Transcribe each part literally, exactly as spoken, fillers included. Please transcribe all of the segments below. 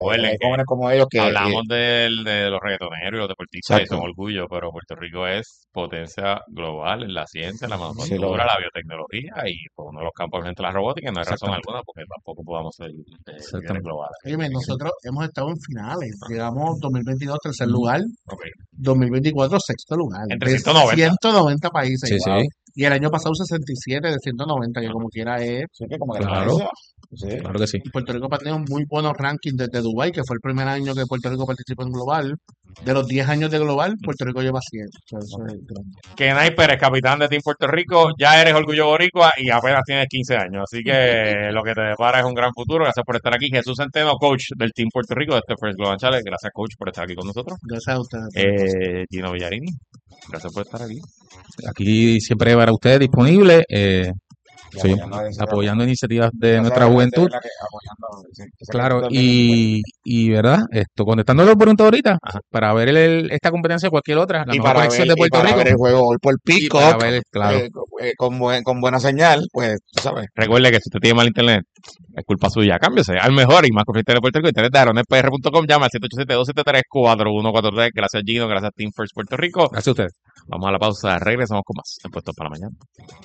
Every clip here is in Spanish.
Recuerden hay que jóvenes como ellos que... eh, hablamos del, de los reggaetoneros y los deportistas y son exacto, orgullo, pero Puerto Rico es potencia global en la ciencia, en la sí lo manufactura, es, la biotecnología y pues, uno de los campos de la robótica. Y no hay razón Exactamente. alguna porque tampoco podamos ser eh, líderes Exactamente. globales. Oye, Sí. nosotros hemos estado en finales. Llegamos dos mil veintidós tercer Ujú. lugar, Ok. dos mil veinticuatro sexto lugar, Entre de ciento noventa. ciento noventa países. Sí, Wow. sí, Y el año pasado sesenta y siete de ciento noventa, que como quiera es. sí que como que claro, parece, sí, claro que sí. Y Puerto Rico ha tenido muy buenos rankings desde Dubái, que fue el primer año que Puerto Rico participó en Global. De los diez años de Global, Puerto Rico lleva cien. O sea, eso es grande. Kenay Pérez, capitán de Team Puerto Rico, ya eres orgullo boricua y apenas tienes quince años, así que lo que te depara es un gran futuro. Gracias por estar aquí. Jesús Centeno, coach del Team Puerto Rico de este First Global Challenge. Gracias, coach, por estar aquí con nosotros. Gracias a ustedes. Eh, Gino Villarini, gracias por estar aquí. Aquí siempre para ustedes disponible. Eh, y soy apoyando la iniciativa. apoyando iniciativas de Gracias nuestra a la gente, juventud. ¿verdad? Que apoyando, sí, que sé que Claro, esto es bien importante. y, y verdad, esto, contestando la pregunta ahorita, Ajá. para ver el- esta competencia o cualquier otra, la Y nueva para conexión ver, de y Puerto para Rico, ver el juego hoy por y para Peacock, ver, claro, eh, eh, con, buen- con buena señal, pues, tú sabes. Recuerde que si usted tiene mal internet, es culpa suya. Cámbiese al mejor y más confiable de Puerto Rico. Internet de aeronet p r punto com. Llama al siete ocho siete, dos siete tres, cuatro uno cuatro tres. Gracias, Gino. Gracias, Team First Puerto Rico. gracias a ustedes. Vamos a la pausa. Regresamos con más en Puestos para la Mañana.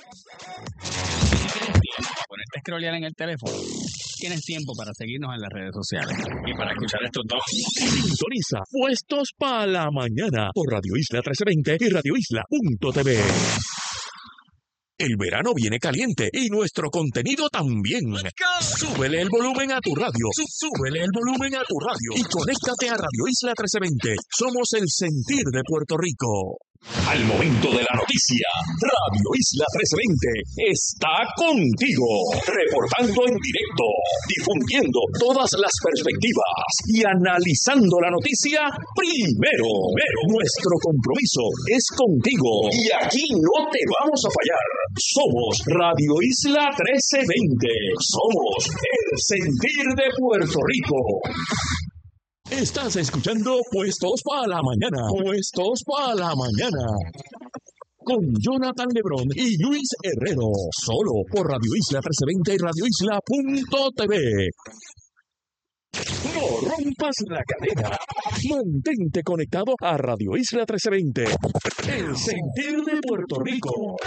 Ponerte a scrollear en el teléfono. Tienes tiempo para seguirnos en las redes sociales y para escuchar estos dos. Sintoniza Puestos para la Mañana por Radio Isla trece veinte y radio isla punto t v. El verano viene caliente y nuestro contenido también. Súbele el volumen a tu radio. Súbele el volumen a tu radio y conéctate a Radio Isla trece veinte. Somos el sentir de Puerto Rico. Al momento de la noticia, Radio Isla trece veinte está contigo, reportando en directo, difundiendo todas las perspectivas y analizando la noticia primero. Pero nuestro compromiso es contigo y aquí no te vamos a fallar. Somos Radio Isla trece veinte. Somos el sentir de Puerto Rico. Estás escuchando Puestos para la Mañana. Puestos para la Mañana. Con Jonathan Lebrón y Luis Herrero. Solo por Radio Isla trece veinte y radio isla punto t v. No rompas la cadena. Mantente conectado a Radio Isla trece veinte. El sentir de Puerto Rico.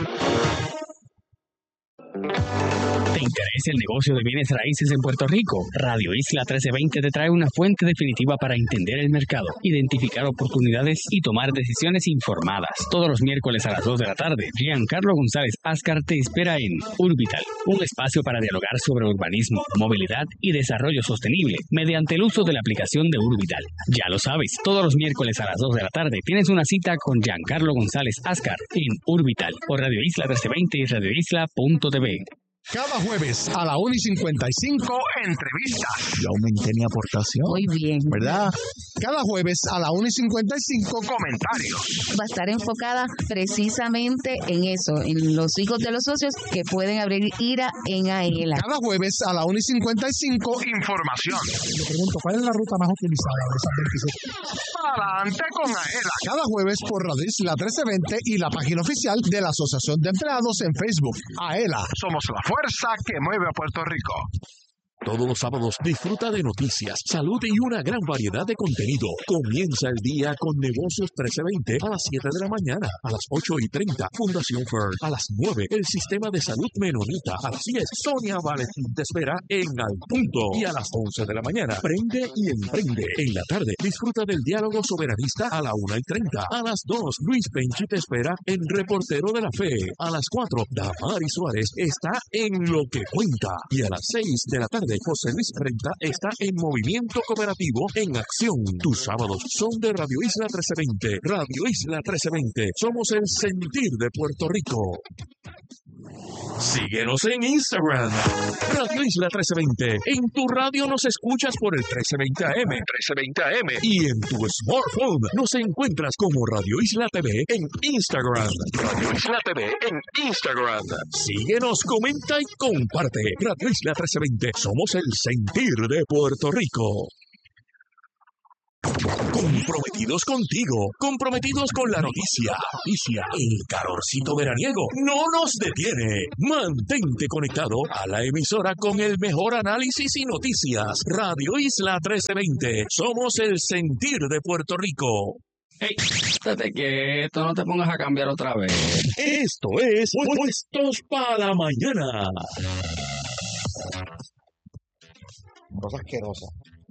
¿Te interesa el negocio de bienes raíces en Puerto Rico? Radio Isla trece veinte te trae una fuente definitiva para entender el mercado, identificar oportunidades y tomar decisiones informadas. Todos los miércoles a las dos de la tarde, Giancarlo González Ascar te espera en Urbital, un espacio para dialogar sobre urbanismo, movilidad y desarrollo sostenible mediante el uso de la aplicación de Urbital. Ya lo sabes, todos los miércoles a las dos de la tarde tienes una cita con Giancarlo González Ascar en Urbital por Radio Isla trece veinte y radio isla punto t v. Cada jueves a la una y cincuenta y cinco, entrevistas. Yo aumenté mi aportación. Muy bien. ¿Verdad? Cada jueves a la una y cincuenta y cinco, comentarios. Va a estar enfocada precisamente en eso, en los hijos de los socios que pueden abrir IRA en AELA. Cada jueves a la una y cincuenta y cinco, información. Le pregunto, ¿cuál es la ruta más utilizada de esas veintisiete? Adelante con AELA. Cada jueves por Radio Isla trece veinte y la página oficial de la Asociación de Empleados en Facebook. AELA. Somos la fuerza que mueve a Puerto Rico. Todos los sábados disfruta de noticias, salud y una gran variedad de contenido. Comienza el día con Negocios trece veinte a las siete de la mañana, a las ocho y treinta, Fundación Fern, a las nueve, el Sistema de Salud Menonita, a las diez, Sonia Valentín te espera en Al Punto, y a las once de la mañana, Prende y Emprende. En la tarde, disfruta del diálogo soberanista a la una y treinta, a las dos, Luis Penchi te espera en Reportero de la Fe, a las cuatro, Damari Suárez está en Lo que Cuenta, y a las seis de la tarde, José Luis Renta está en Movimiento Cooperativo en Acción. Tus sábados son de Radio Isla trece veinte. Radio Isla trece veinte. Somos el sentir de Puerto Rico. Síguenos en Instagram. Radio Isla trece veinte. En tu radio nos escuchas por el trece veinte A M. trece veinte A M. Y en tu smartphone nos encuentras como Radio Isla T V en Instagram. Radio Isla T V en Instagram. Síguenos, comenta y comparte. Radio Isla trece veinte. Somos el sentir de Puerto Rico. Comprometidos contigo, comprometidos con la noticia. Noticia, el calorcito veraniego no nos detiene. Mantente conectado a la emisora con el mejor análisis y noticias. Radio Isla trece veinte. Somos el sentir de Puerto Rico. Hey, estate quieto, no te pongas a cambiar otra vez. Esto es Puestos para la Mañana. Cosa asquerosa.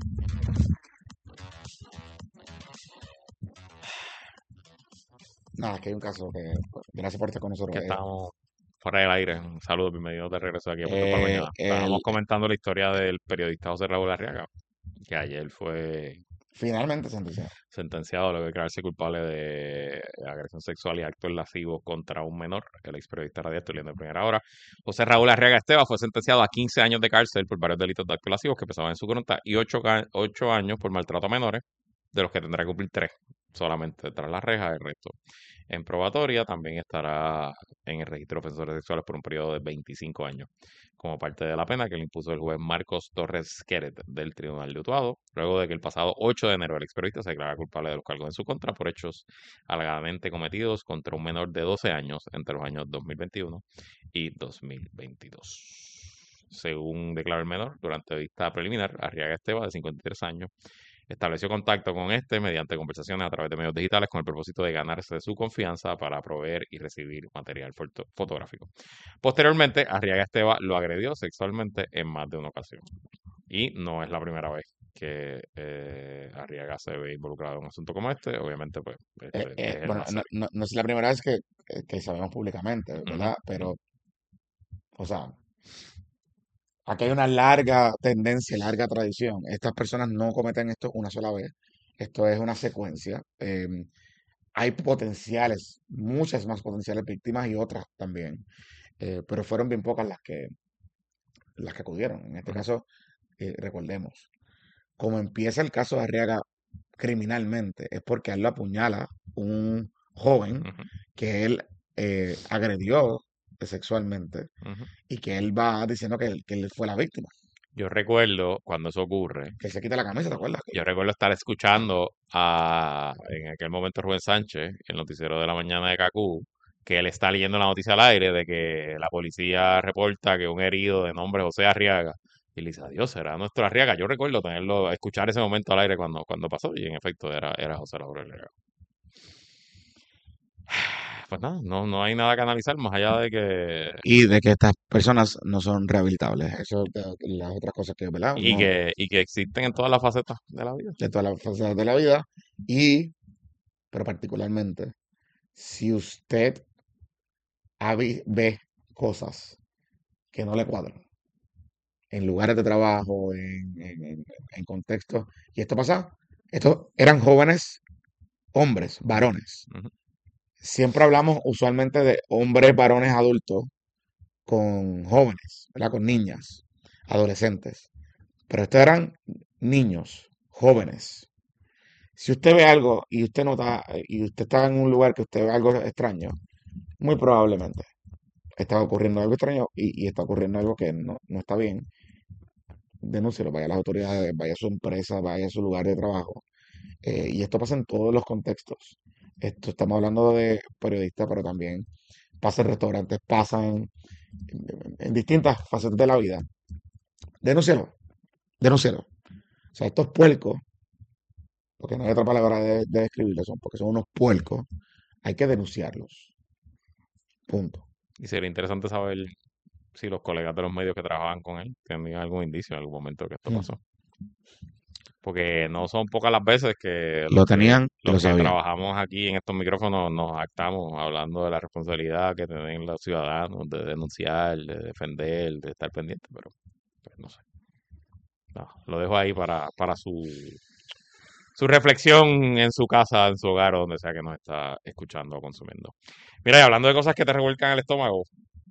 Nada, es que hay un caso que, pues, gracias por estar con nosotros. Que eh, estamos fuera del aire. Un saludo, bienvenidos de regreso aquí a Puerto para la eh, Mañana. Estábamos el- comentando la historia del periodista José Raúl Arriaga, que ayer fue finalmente sentenciado. sentenciado luego de declararse culpable de agresión sexual y actos lascivos contra un menor. El ex periodista radial, estoy leyendo de primera hora. José Raúl Arriaga Esteva fue sentenciado a quince años de cárcel por varios delitos de actos lascivos que pesaban en su contra y ocho años por maltrato a menores, de los que tendrá que cumplir tres solamente tras las rejas, el resto en probatoria. También estará en el registro de ofensores sexuales por un periodo de veinticinco años, como parte de la pena que le impuso el juez Marcos Torres Queret del Tribunal de Utuado, luego de que el pasado ocho de enero el experiodista se declara culpable de los cargos en su contra por hechos alegadamente cometidos contra un menor de doce años entre los años dos mil veintiuno y dos mil veintidós. Según declaró el menor, durante vista preliminar, Arriaga Esteva, de cincuenta y tres años, estableció contacto con este mediante conversaciones a través de medios digitales con el propósito de ganarse su confianza para proveer y recibir material foto- fotográfico. Posteriormente, Arriaga Esteva lo agredió sexualmente en más de una ocasión. Y no es la primera vez que eh, Arriaga se ve involucrado en un asunto como este. Obviamente, pues, Eh, este eh, es el bueno, más no, serio. no- no es la primera vez que, eh, que sabemos públicamente, Ujú, ¿verdad? Pero, ujú. o sea, aquí hay una larga tendencia, larga tradición. Estas personas no cometen esto una sola vez. Esto es una secuencia. Em, hay potenciales, muchas más potenciales víctimas y otras también. Eh, pero fueron bien pocas las que, las que acudieron. En este Ujú, caso, eh, recordemos, como empieza el caso de Arriaga criminalmente, es porque a él lo apuñala un joven ujú, que él eh, agredió sexualmente ujú. y que él va diciendo que él, que él fue la víctima, Yo recuerdo cuando eso ocurre, que él se quita la camisa, ¿te acuerdas? yo recuerdo estar escuchando a, en aquel momento, Rubén Sánchez, el noticiero de la mañana de Cacú, que él está leyendo la noticia al aire de que la policía reporta que un herido de nombre José Arriaga, y le dice, adiós, será nuestro Arriaga. Yo recuerdo tenerlo, escuchar ese momento al aire cuando, cuando pasó, y en efecto era, era José Raúl Arriaga. Pues nada, no, no hay nada que analizar más allá de que, Y de que estas personas no son rehabilitables. Eso es de- las otras cosas que, ¿verdad? y Uno, que, y que existen en todas las facetas de la vida. de todas las fases de la vida. Y, pero particularmente, si usted habi- ve cosas que no le cuadran en lugares de trabajo, en, en, en- en contextos, y esto pasa, estos eran jóvenes hombres, varones. Ujú. Siempre hablamos usualmente de hombres, varones adultos con jóvenes, ¿verdad? Con niñas, adolescentes. Pero estos eran niños, jóvenes. Si usted ve algo y usted nota, y usted está en un lugar que usted ve algo extraño, muy probablemente está ocurriendo algo extraño y, y está ocurriendo algo que no, no está bien. Denúncielo, vaya a las autoridades, vaya a su empresa, vaya a su lugar de trabajo. Eh, y esto pasa en todos los contextos. Esto estamos hablando de periodistas, pero también pasa en restaurantes, pasa en, en- en distintas facetas de la vida. Denúncialo, denúncialo. O sea, estos puercos, porque no hay otra palabra de, de describirlos, son porque son unos puercos, hay que denunciarlos. Punto. Y sería interesante saber si los colegas de los medios que trabajaban con él tenían algún indicio en algún momento que esto Mm. pasó. Porque no son pocas las veces que Lo los que, tenían y los lo que sabían. trabajamos aquí en estos micrófonos nos actamos hablando de la responsabilidad que tienen los ciudadanos de denunciar, de defender, de estar pendientes, pero pues, no sé. No, lo dejo ahí para, para su, su reflexión en su casa, en su hogar o donde sea que nos está escuchando o consumiendo. Mira, y hablando de cosas que te revuelcan el estómago,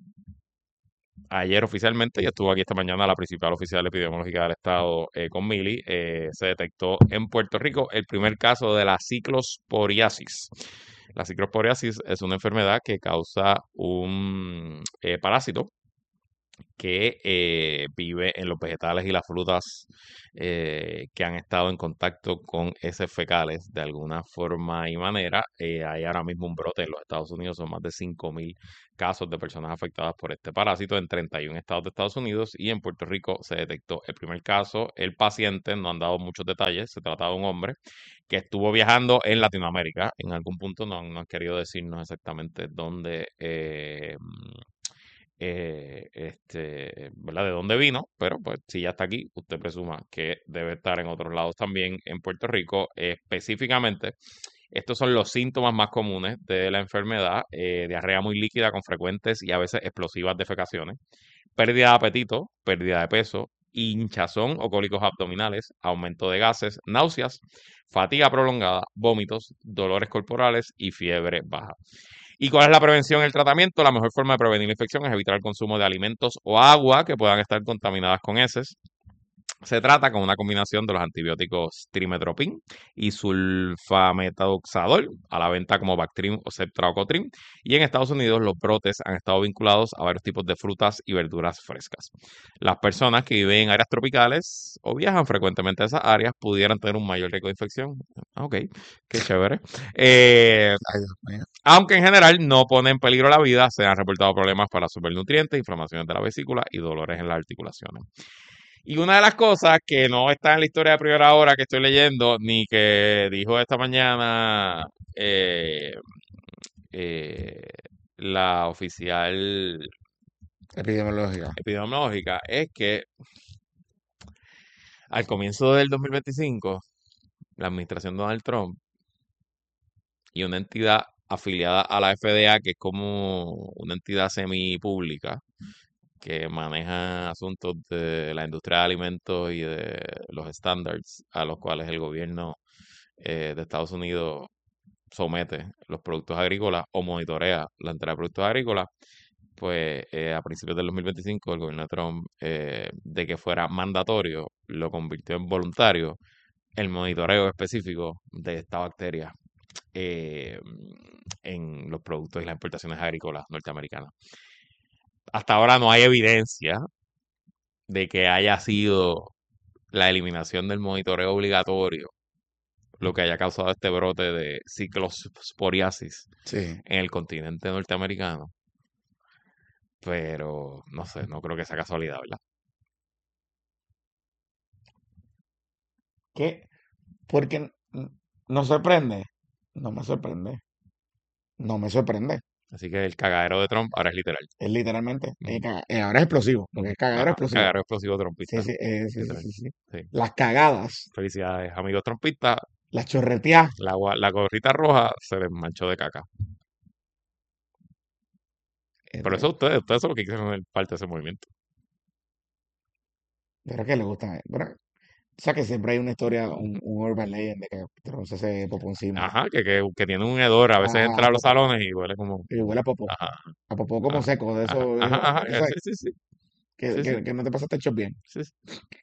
ayer oficialmente, y estuvo aquí esta mañana la principal oficial epidemiológica del estado eh, con Mili, eh, se detectó en Puerto Rico el primer caso de la ciclosporiasis. La ciclosporiasis es una enfermedad que causa un eh, parásito que eh, vive en los vegetales y las frutas eh, que han estado en contacto con heces fecales de alguna forma y manera. Eh, hay ahora mismo un brote en los Estados Unidos, son más de cinco mil casos de personas afectadas por este parásito en treinta y uno estados de Estados Unidos, y en Puerto Rico se detectó el primer caso. El paciente, no han dado muchos detalles, se trata de un hombre que estuvo viajando en Latinoamérica. En algún punto no, han no han querido decirnos exactamente dónde, eh, eh, este, ¿verdad? De dónde vino, pero pues si ya está aquí, usted presuma que debe estar en otros lados también en Puerto Rico. Específicamente, estos son los síntomas más comunes de la enfermedad: eh, diarrea muy líquida con frecuentes y a veces explosivas defecaciones, pérdida de apetito, pérdida de peso, hinchazón o cólicos abdominales, aumento de gases, náuseas, fatiga prolongada, vómitos, dolores corporales y fiebre baja. ¿Y cuál es la prevención y el tratamiento? La mejor forma de prevenir la infección es evitar el consumo de alimentos o agua que puedan estar contaminadas con heces. Se trata con una combinación de los antibióticos Trimetoprim y sulfamethoxadol, a la venta como Bactrim o Ceftriaxone, y en Estados Unidos los brotes han estado vinculados a varios tipos de frutas y verduras frescas. Las personas que viven en áreas tropicales o viajan frecuentemente a esas áreas pudieran tener un mayor riesgo de infección. Ok, qué chévere. Eh, Ay, Dios mío. aunque en general no pone en peligro la vida, se han reportado problemas para absorber nutrientes, inflamaciones de la vesícula y dolores en las articulaciones. Y una de las cosas que no está en la historia de primera hora que estoy leyendo, ni que dijo esta mañana eh, eh, la oficial Epidemiológica. epidemiológica, es que al comienzo del dos mil veinticinco, la administración de Donald Trump y una entidad afiliada a la F D A, que es como una entidad semipública que maneja asuntos de la industria de alimentos y de los estándares a los cuales el gobierno eh, de Estados Unidos somete los productos agrícolas o monitorea la entrada de productos agrícolas. Pues eh, a principios del dos mil veinticinco el gobierno de Trump, eh, de que fuera mandatorio, lo convirtió en voluntario el monitoreo específico de esta bacteria eh, en los productos y las importaciones agrícolas norteamericanas. Hasta ahora no hay evidencia de que haya sido la eliminación del monitoreo obligatorio lo que haya causado este brote de ciclosporiasis Sí. en el continente norteamericano. Pero no sé, no creo que sea casualidad, ¿verdad? ¿Qué? Porque n- nos sorprende. No me sorprende. No me sorprende. Así que el cagadero de Trump ahora es literal. Es literalmente. Ujú. eh, caga- eh, ahora es explosivo. Porque Ujú. es cagadero Ajá, explosivo. cagadero explosivo trumpista. Sí, sí, eh, sí, sí, Literal. sí, sí. Sí. Las cagadas, Felicidades, amigos trumpistas. las chorreteadas. La, gua- la gorrita roja se les manchó de caca. eh, Pero de- eso ustedes, ustedes son los que quisieron ser parte de ese movimiento. Pero que le gusta. Pero, o sea que siempre hay una historia, un, un urban legend de que Trump se hace popó encima. Ajá, que, que, que tiene un hedor, a veces A, entra a a los popó. salones y huele como... Y huele a popó. Ajá, A popó como ajá, seco. De ajá, eso, ajá, eso, ajá, tú eh, sabes, sí, sí, sí, que, sí, sí, que, que no te pasaste hechos bien. sí, sí.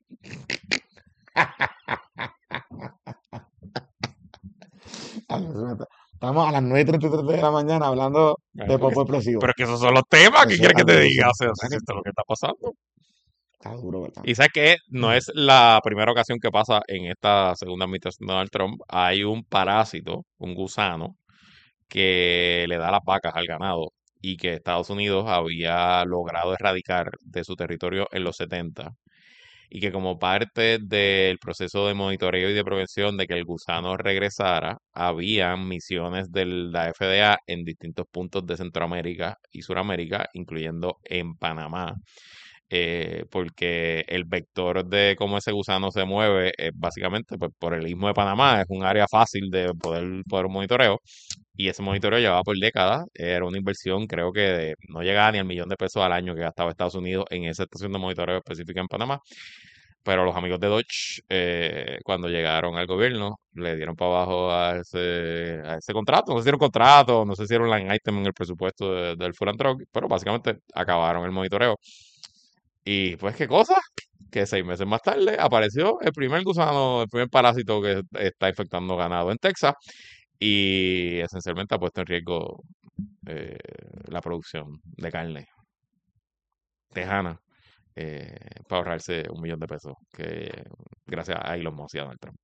A los- Estamos a las nueve y treinta y tres de la mañana hablando de Bueno, porque- popó explosivo. pero es que esos son los temas que Eso quieres que es te algo diga, o duro, sea, ¿verdad si que esto es lo que está pasando. está duro, ¿verdad? Y sabes que no es la primera ocasión que pasa en esta segunda administración de Donald Trump. Hay un parásito, un gusano, que le da las vacas al ganado y que Estados Unidos había logrado erradicar de su territorio en los setenta, y que como parte del proceso de monitoreo y de prevención de que el gusano regresara, habían misiones de la F D A en distintos puntos de Centroamérica y Suramérica, incluyendo en Panamá, eh, porque el vector de cómo ese gusano se mueve es básicamente pues, por el istmo de Panamá. Es un área fácil de poder, poder monitoreo, y ese monitoreo llevaba por décadas. Era una inversión, creo que de- no llegaba ni al millón de pesos al año que gastaba Estados Unidos en esa estación de monitoreo específica en Panamá. Pero los amigos de Dodge, eh, cuando llegaron al gobierno, le dieron para abajo a ese, a ese contrato. No sé si era un contrato, no sé si era un line item en el presupuesto de- del Food and Drug, pero básicamente acabaron el monitoreo. Y pues, ¿qué cosa? Que seis meses más tarde apareció el primer gusano, el primer parásito que está infectando ganado en Texas, y esencialmente ha puesto en riesgo eh, la producción de carne tejana. eh, para ahorrarse un millón de pesos, que gracias a Elon Musk y a Donald Trump.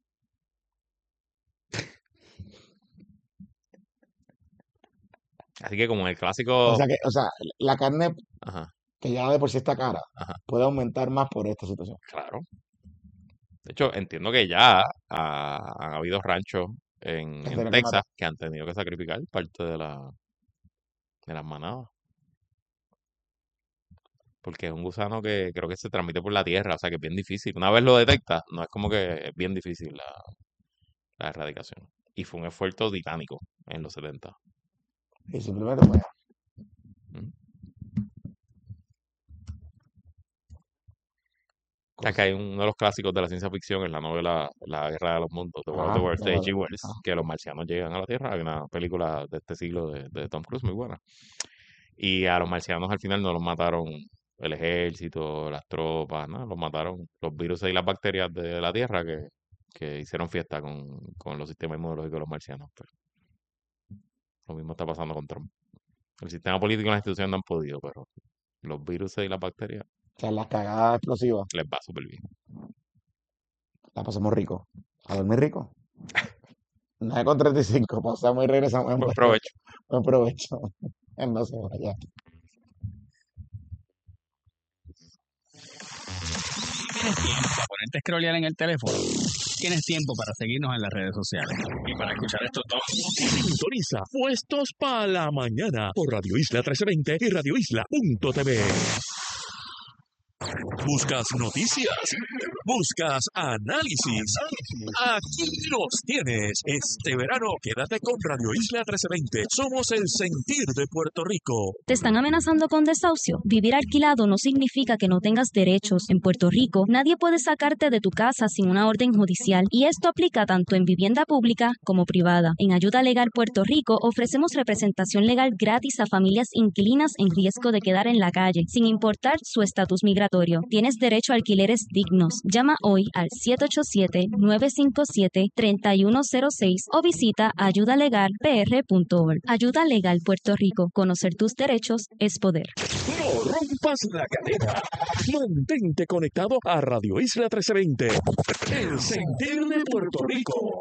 Así que como el O clásico, sea que, o sea, la carne ajá, que ya de por sí está cara, ajá, puede aumentar más por esta situación. claro. De hecho, entiendo que ya ha- han habido ranchos en, Que en tener que matar. Texas que han tenido que sacrificar parte de la, de las manadas. Porque es un gusano que creo que se transmite por la tierra, o sea que es bien difícil. Una vez lo detectas, no es como que es bien difícil la, la erradicación. Y fue un esfuerzo titánico en los setenta. Y simplemente, pues, Ujú. Acá hay uno de los clásicos de la ciencia ficción en la novela La Guerra de los Mundos, The War of the ajá, Worlds, de de- H G. Wells, ajá. que los marcianos llegan a la Tierra. Hay una película de este siglo de, de Tom Cruise muy buena. Y a los marcianos al final no los mataron el ejército, las tropas, ¿no? Los mataron los virus y las bacterias de la Tierra que, que hicieron fiesta con, con los sistemas inmunológicos de los marcianos. Pues, lo mismo está pasando con Trump. El sistema político y las instituciones no han podido, pero los virus y las bacterias O sea, las cagadas explosivas, les va súper bien. las pasamos rico. A dormir rico. nueve con treinta y cinco, pasamos y regresamos en Buen breve. provecho. Buen provecho. No se vaya. ¿Tienes tiempo para ponerte a scrollear en el teléfono? ¿Tienes tiempo para seguirnos en las redes sociales? Y para escuchar esto todo. Sintoniza Puestos para la Mañana por Radio Isla trece veinte y radio isla punto t v. ¿Buscas noticias? ¿Buscas análisis? Aquí los tienes. Este verano quédate con Radio Isla trece veinte. Somos el sentir de Puerto Rico. ¿Te están amenazando con desahucio? Vivir alquilado no significa que no tengas derechos. En Puerto Rico, nadie puede sacarte de tu casa sin una orden judicial y esto aplica tanto en vivienda pública como privada. En Ayuda Legal Puerto Rico ofrecemos representación legal gratis a familias inquilinas en riesgo de quedar en la calle, sin importar su estatus migratorio. Tienes derecho a alquileres dignos. Llama hoy al siete ocho siete, nueve cinco siete, tres uno cero seis o visita ayuda legal p r punto org. Ayuda Legal Puerto Rico. Conocer tus derechos es poder. No rompas la cadena. Mantente conectado a Radio Isla trece veinte. El sentir de Puerto Rico.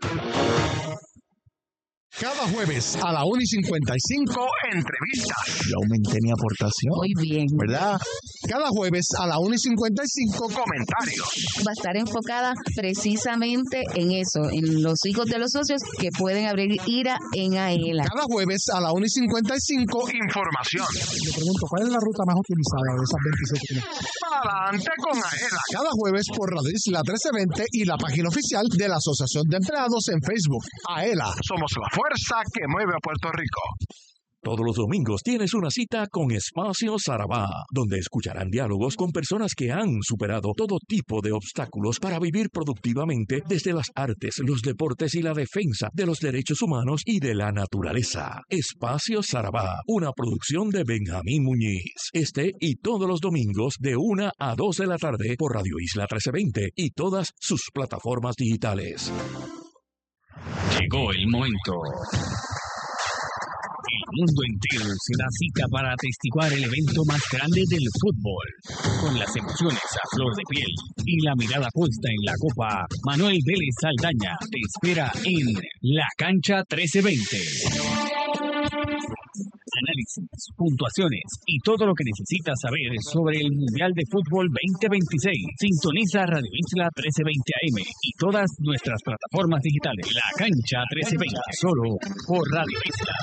Cada jueves a la una y cincuenta y cinco, entrevistas. Yo aumenté mi aportación, Muy bien. ¿Verdad? Cada jueves a la una y cincuenta y cinco, comentarios. Va a estar enfocada precisamente en eso, en los hijos de los socios que pueden abrir ira en AELA. Cada jueves a la una y cincuenta y cinco, información. Le pregunto, ¿cuál es la ruta más utilizada de esas veintisiete kilómetros? Adelante con AELA. Cada jueves por Radio Isla trece veinte y la página oficial de la Asociación de Empleados en Facebook. AELA, somos la fuerza que mueve a Puerto Rico. Todos los domingos tienes una cita con Espacio Sarabá, donde escucharán diálogos con personas que han superado todo tipo de obstáculos para vivir productivamente desde las artes, los deportes y la defensa de los derechos humanos y de la naturaleza. Espacio Sarabá, una producción de Benjamín Muñiz. Este y todos los domingos de una a dos de la tarde por Radio Isla trece veinte y todas sus plataformas digitales. Llegó el momento. El mundo entero se da cita para atestiguar el evento más grande del fútbol. Con las emociones a flor de piel y la mirada puesta en la copa, Manuel Vélez Saldaña te espera en La Cancha trece veinte. Análisis, puntuaciones y todo lo que necesitas saber sobre el Mundial de Fútbol veinte veintiséis. Sintoniza Radio Isla trece veinte A M y todas nuestras plataformas digitales. La Cancha trece veinte, solo por Radio Isla.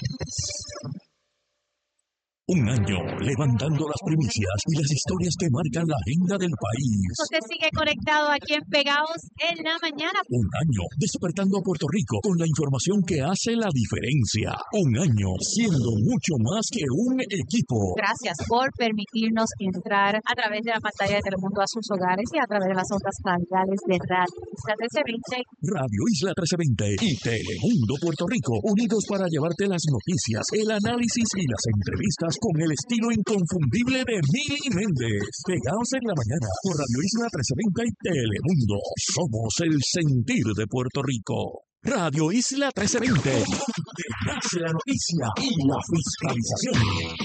Un año levantando las primicias y las historias que marcan la agenda del país. Usted sigue conectado aquí en Pegados en la mañana. Un año despertando a Puerto Rico con la información que hace la diferencia. Un año siendo mucho más que un equipo. Gracias por permitirnos entrar a través de la pantalla de Telemundo a sus hogares y a través de las ondas radiales de Radio Isla trece veinte. Radio Isla trece veinte y Telemundo Puerto Rico, unidos para llevarte las noticias, el análisis y las entrevistas con el estilo inconfundible de Mili Méndez. Pegados en la mañana por Radio Isla trece veinte y Telemundo. Somos el sentir de Puerto Rico. Radio Isla trece veinte. Detrás de la noticia y la fiscalización.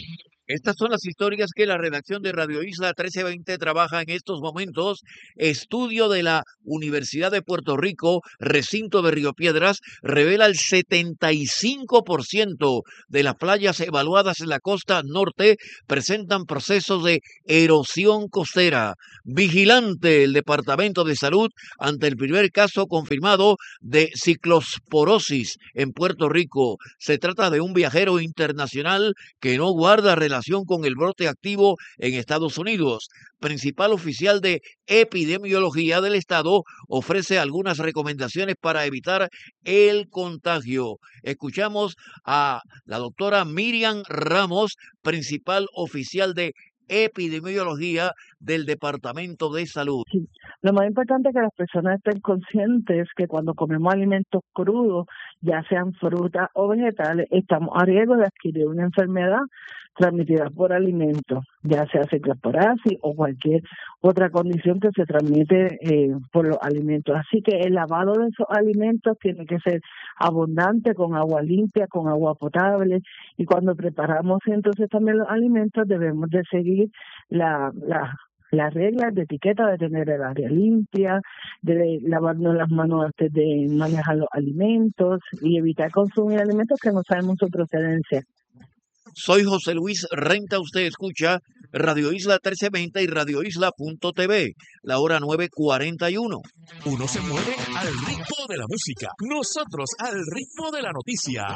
Estas son las historias que la redacción de Radio Isla trece veinte trabaja en estos momentos. Estudio de la Universidad de Puerto Rico, recinto de Río Piedras, revela el setenta y cinco por ciento de las playas evaluadas en la costa norte presentan procesos de erosión costera. Vigilante el Departamento de Salud ante el primer caso confirmado de ciclosporosis en Puerto Rico. Se trata de un viajero internacional que no guarda relación con el brote activo en Estados Unidos. Principal oficial de epidemiología del estado ofrece algunas recomendaciones para evitar el contagio. Escuchamos a la doctora Miriam Ramos, principal oficial de epidemiología del Departamento de Salud. Sí. Lo más importante es que las personas estén conscientes que cuando comemos alimentos crudos, ya sean frutas o vegetales, estamos a riesgo de adquirir una enfermedad transmitida por alimentos, ya sea ciclosporosis o cualquier otra condición que se transmite eh, por los alimentos. Así que el lavado de esos alimentos tiene que ser abundante, con agua limpia, con agua potable, y cuando preparamos entonces también los alimentos debemos de seguir la, la las reglas de etiqueta de tener el área limpia, de lavarnos las manos antes de manejar los alimentos y evitar consumir alimentos que no sabemos su procedencia. Soy José Luis Renta, usted escucha Radio Isla trece veinte y radio isla punto t v, la hora nueve cuarenta y uno. Uno se mueve al ritmo de la música, nosotros al ritmo de la noticia.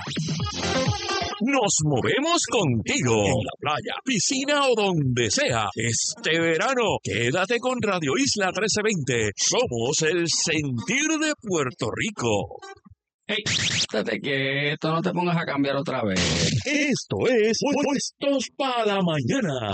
Nos movemos contigo en la playa, piscina o donde sea. Este verano, quédate con Radio Isla trece veinte. Somos el sentir de Puerto Rico. Hey, estate quieto, no te pongas a cambiar otra vez. Esto es Puestos para la Mañana.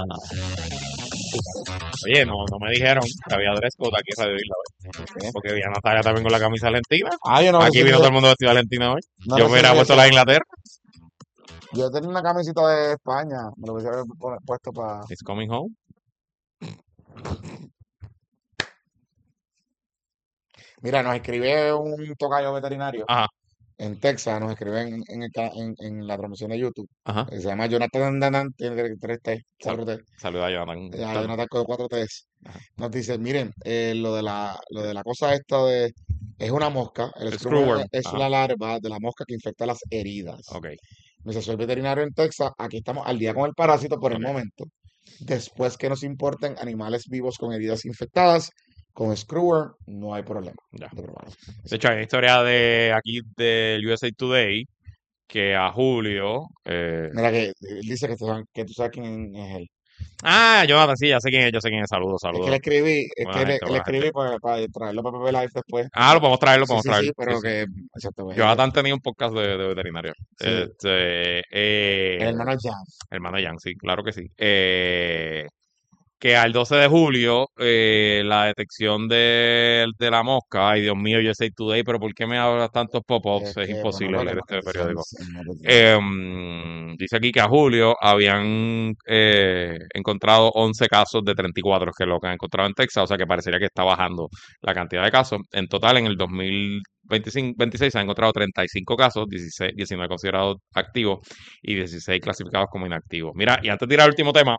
Oye, no, no me dijeron que había dress code aquí en Radio Isla hoy. Porque vi a Natalia también con la camisa argentina. Ah, yo no Aquí sé vino si- todo el mundo vestido de Argentina hoy. No Yo lo me hubiera sé, puesto eso. la de Inglaterra. Yo tenía una camisita de España, me lo hubiese pu- puesto para... It's coming home. Mira, nos escribe un tocayo veterinario Ajá. en Texas, nos escribe en, en, el ca- en- en la transmisión de YouTube. Ajá. Eh, Se llama Jonathan Danan, tiene tres T, cuatro T. Saluda a Jonathan. Ya, Jonathan con cuatro T's. Ajá. Nos dice, miren, eh, lo de la, lo de la cosa esta de, es una mosca, el El screwworm screwworm. es Ajá. la larva de la mosca que infecta las heridas. Ok. Me dice, soy veterinario en Texas, aquí estamos al día con el parásito por el Ok. momento. Después que nos importen animales vivos con heridas infectadas, con screwworm no hay problema. Ya. de probarlo. De hecho, hay una historia de aquí del U S A Today que a Julio. Eh... Mira que él dice que tú, sabes- que tú sabes quién es él. Ah, Jonathan, sí, ya sé quién es, yo sé quién es. Saludos, Es que saludos. le escribí, es Buena que le, gente, le buena escribí gente. para, para traerlo para Pepe Live después. Ah, lo podemos traer, lo Sí, podemos sí, traer. sí, pero Sí, sí. que... exacto, pues, Jonathan tenía un podcast de, de veterinario. Sí. Este, eh, el hermano Jan. hermano Yang, sí, claro que sí. Eh, que al doce de julio, eh, la detección de, de la mosca, ay Dios mío, U S A Today, pero ¿por qué me hablas tantos pop-ups? Es Es que, imposible bueno, leer porque este son- periódico. son- Eh, mm, dice aquí que a julio habían eh, encontrado once casos de treinta y cuatro, que es lo que han encontrado en Texas, o sea que parecería que está bajando la cantidad de casos. En total, en el dos mil veinticinco, veintiséis se han encontrado treinta y cinco casos, dieciséis, diecinueve considerados activos y dieciséis clasificados como inactivos. Mira, y antes de ir al último tema,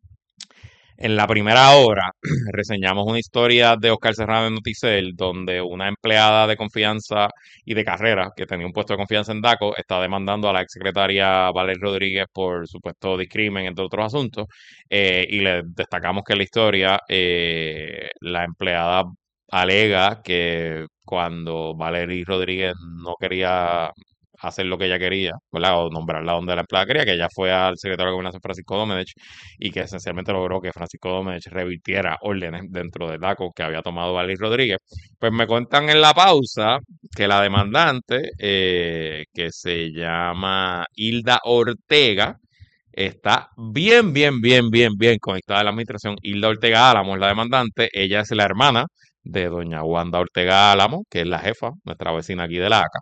en la primera hora reseñamos una historia de Oscar Serrano en Noticel, donde una empleada de confianza y de carrera que tenía un puesto de confianza en DACO está demandando a la exsecretaria Valeria Rodríguez por supuesto discrimen, entre otros asuntos, eh, y le destacamos que en la historia eh, la empleada alega que cuando Valeria Rodríguez no quería hacer lo que ella quería, ¿verdad? O nombrarla donde la empleada quería, que ella fue al secretario de Gobernación Francisco Domenech y que esencialmente logró que Francisco Domenech revirtiera órdenes dentro del DACO que había tomado Valeria Rodríguez. Pues me cuentan en la pausa que la demandante, eh, que se llama Hilda Ortega, está bien, bien, bien, bien, bien conectada a la administración. Hilda Ortega Álamo es la demandante, ella es la hermana de doña Wanda Ortega Álamo, que es la jefa, nuestra vecina aquí de la ACA.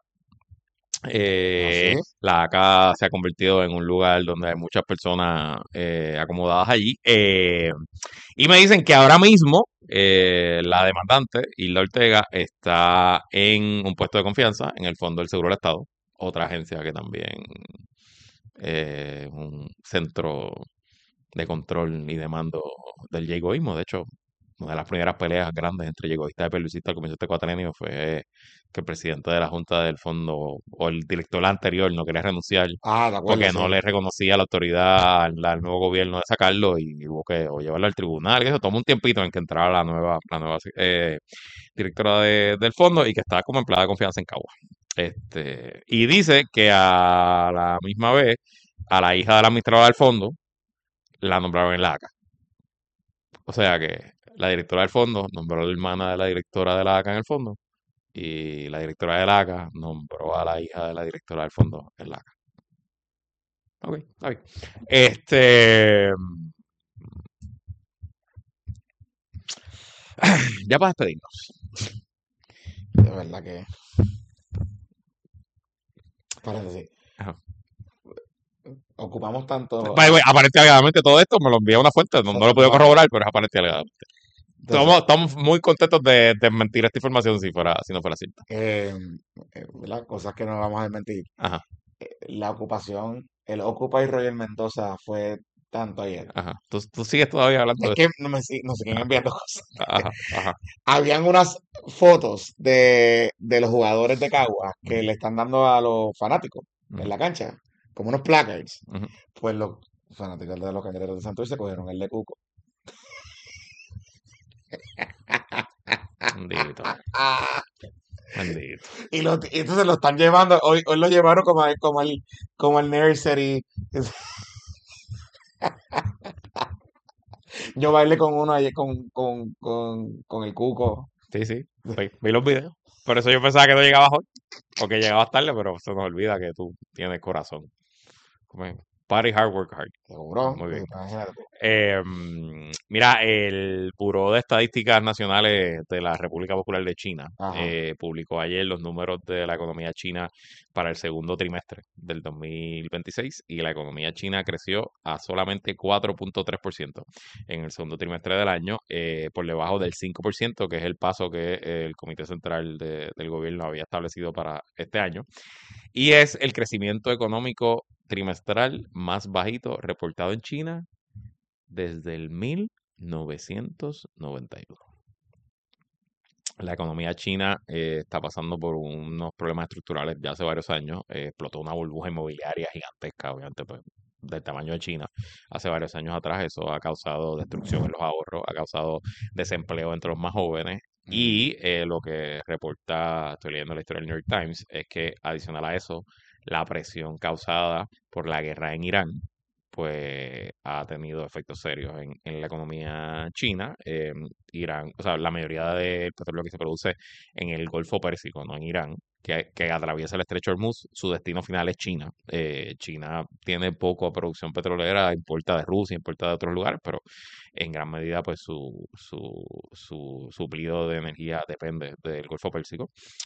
Eh, ¿Ah, sí? La ACA se ha convertido en un lugar donde hay muchas personas eh, acomodadas allí. Eh, y me dicen que ahora mismo eh, la demandante, Hilda Ortega, está en un puesto de confianza en el Fondo del Seguro del Estado, otra agencia que también es un centro de control y de mando del yegoísmo. De hecho, una de las primeras peleas grandes entre yegoístas y pelvisistas al comienzo de este cuatrenio fue que el presidente de la Junta del Fondo o el director anterior no quería renunciar Ah, de acuerdo, porque sí. no le reconocía la autoridad al, al nuevo gobierno de sacarlo y hubo que o llevarlo al tribunal. Y eso tomó un tiempito en que entrara la nueva, la nueva eh, directora de- del fondo y que estaba como empleada de confianza en Cagua. Este, y dice que a la misma vez a la hija de la administradora del fondo la nombraron en la A C A. O sea que la directora del fondo nombró a la hermana de la directora de la A C A en el fondo y la directora de la A C A nombró a la hija de la directora del fondo en la A C A. Ok, está bien. Este, ya para despedirnos. De verdad que. Parece Ajá. Ocupamos tanto. By the way, aparente alegadamente todo esto me lo envía una fuente, no, no lo he podido corroborar, pero es aparente alegadamente. Estamos, estamos muy contentos de desmentir esta información si fuera, si no fuera cierta. Eh, eh, ¿verdad? Cosas que no vamos a desmentir. Ajá, Eh, la ocupación, el Occupy Royal Mendoza fue tanto ayer. ajá. Tú, tú sigues todavía hablando Es de que no me, sig- nos siguen enviando cosas. Ajá, ajá. Habían unas fotos de, de los jugadores de Cagua que le están dando a los fanáticos en la cancha, como unos placards. Ujú. Pues los fanáticos de los Cangrejeros de Santurce cogieron el de Cuco. Bendito. Bendito. Y, lo, y entonces lo están llevando, hoy, hoy lo llevaron como, al- como, el, como el nursery. Yo bailé con uno ayer con, con, con, con el Cuco. Sí, sí. Vi, vi los videos. Por eso yo pensaba que no llegabas hoy. O que llegabas tarde, pero se nos olvida que tú tienes corazón. Como party hard, work hard. Seguro. Muy bien. Imagínate. Eh, mira, el Buró de Estadísticas Nacionales de la República Popular de China Ajá. eh, publicó ayer los números de la economía china para el segundo trimestre del dos mil veintiséis y la economía china creció a solamente cuatro punto tres por ciento en el segundo trimestre del año, eh, por debajo del cinco por ciento, que es el paso que el Comité Central de- del Gobierno había establecido para este año. Y es el crecimiento económico trimestral más bajito reportado en China desde el mil novecientos noventa y uno. La economía china eh, está pasando por unos problemas estructurales ya hace varios años. Eh, explotó una burbuja inmobiliaria gigantesca, obviamente, pues, del tamaño de China. Hace varios años atrás eso ha causado destrucción en los ahorros, ha causado desempleo entre los más jóvenes. Y eh, lo que reporta, estoy leyendo la historia del New York Times, es que adicional a eso, la presión causada por la guerra en Irán, pues ha tenido efectos serios en, en la economía china. Eh, Irán, o sea, la mayoría del petróleo que se produce en el Golfo Pérsico, no en Irán, que, que atraviesa el Estrecho de Hormuz, su destino final es China. Eh, China tiene poco producción petrolera, importa de Rusia, importa de otros lugares, pero en gran medida, pues su, su, su suplido de energía depende del Golfo Pérsico.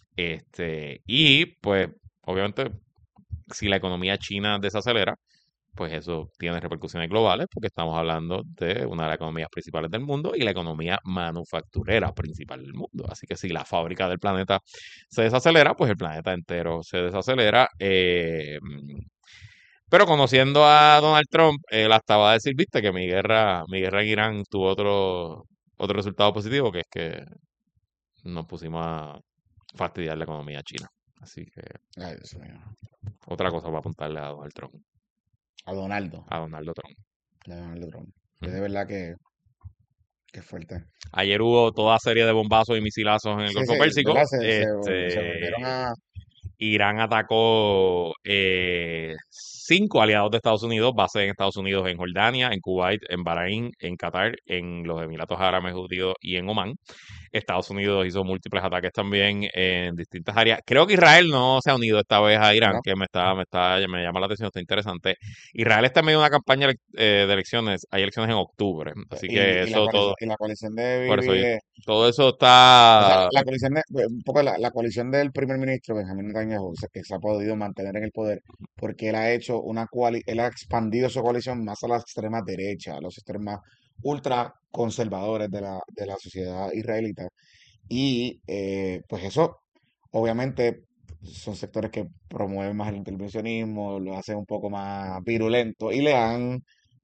Este, y pues, obviamente, si la economía china desacelera, pues eso tiene repercusiones globales porque estamos hablando de una de las economías principales del mundo y la economía manufacturera principal del mundo. Así que si la fábrica del planeta se desacelera, pues el planeta entero se desacelera. Eh, pero conociendo a Donald Trump, él hasta va a decir, viste, que mi guerra, mi guerra en Irán tuvo otro, otro resultado positivo, que es que nos pusimos a fastidiar la economía china. Así que Ay, Dios mío. otra cosa para apuntarle a Donald Trump. A Donaldo. A Donaldo Trump. A Donaldo Trump. Es de verdad que, que fuerte. Ayer hubo toda serie de bombazos y misilazos en el Sí, Golfo sí, Pérsico. ¿verdad? Se, se, Este, se volvieron a. Irán atacó eh, cinco aliados de Estados Unidos, bases en Estados Unidos, en Jordania, en Kuwait, en Bahrein, en Qatar, en los Emiratos Árabes Unidos y en Omán. Estados Unidos hizo múltiples ataques también en distintas áreas. Creo que Israel no se ha unido esta vez a Irán, ¿No? que me está, me está, me llama la atención, está interesante. Israel está en medio de una campaña ele- eh, de elecciones, hay elecciones en octubre, así Y, que y la eso todo, coalición, y la coalición de por eso Bibi, yo- eh, todo eso o sea, está, la coalición de, un poco la, la coalición del primer ministro Benjamín Netanyahu, se- que se ha podido mantener en el poder porque él ha hecho una coali- él ha expandido su coalición más a la extrema derecha, a los extremas ultra conservadores de la, de la sociedad israelita. Y eh, pues eso, obviamente, son sectores que promueven más el intervencionismo, lo hacen un poco más virulento y le han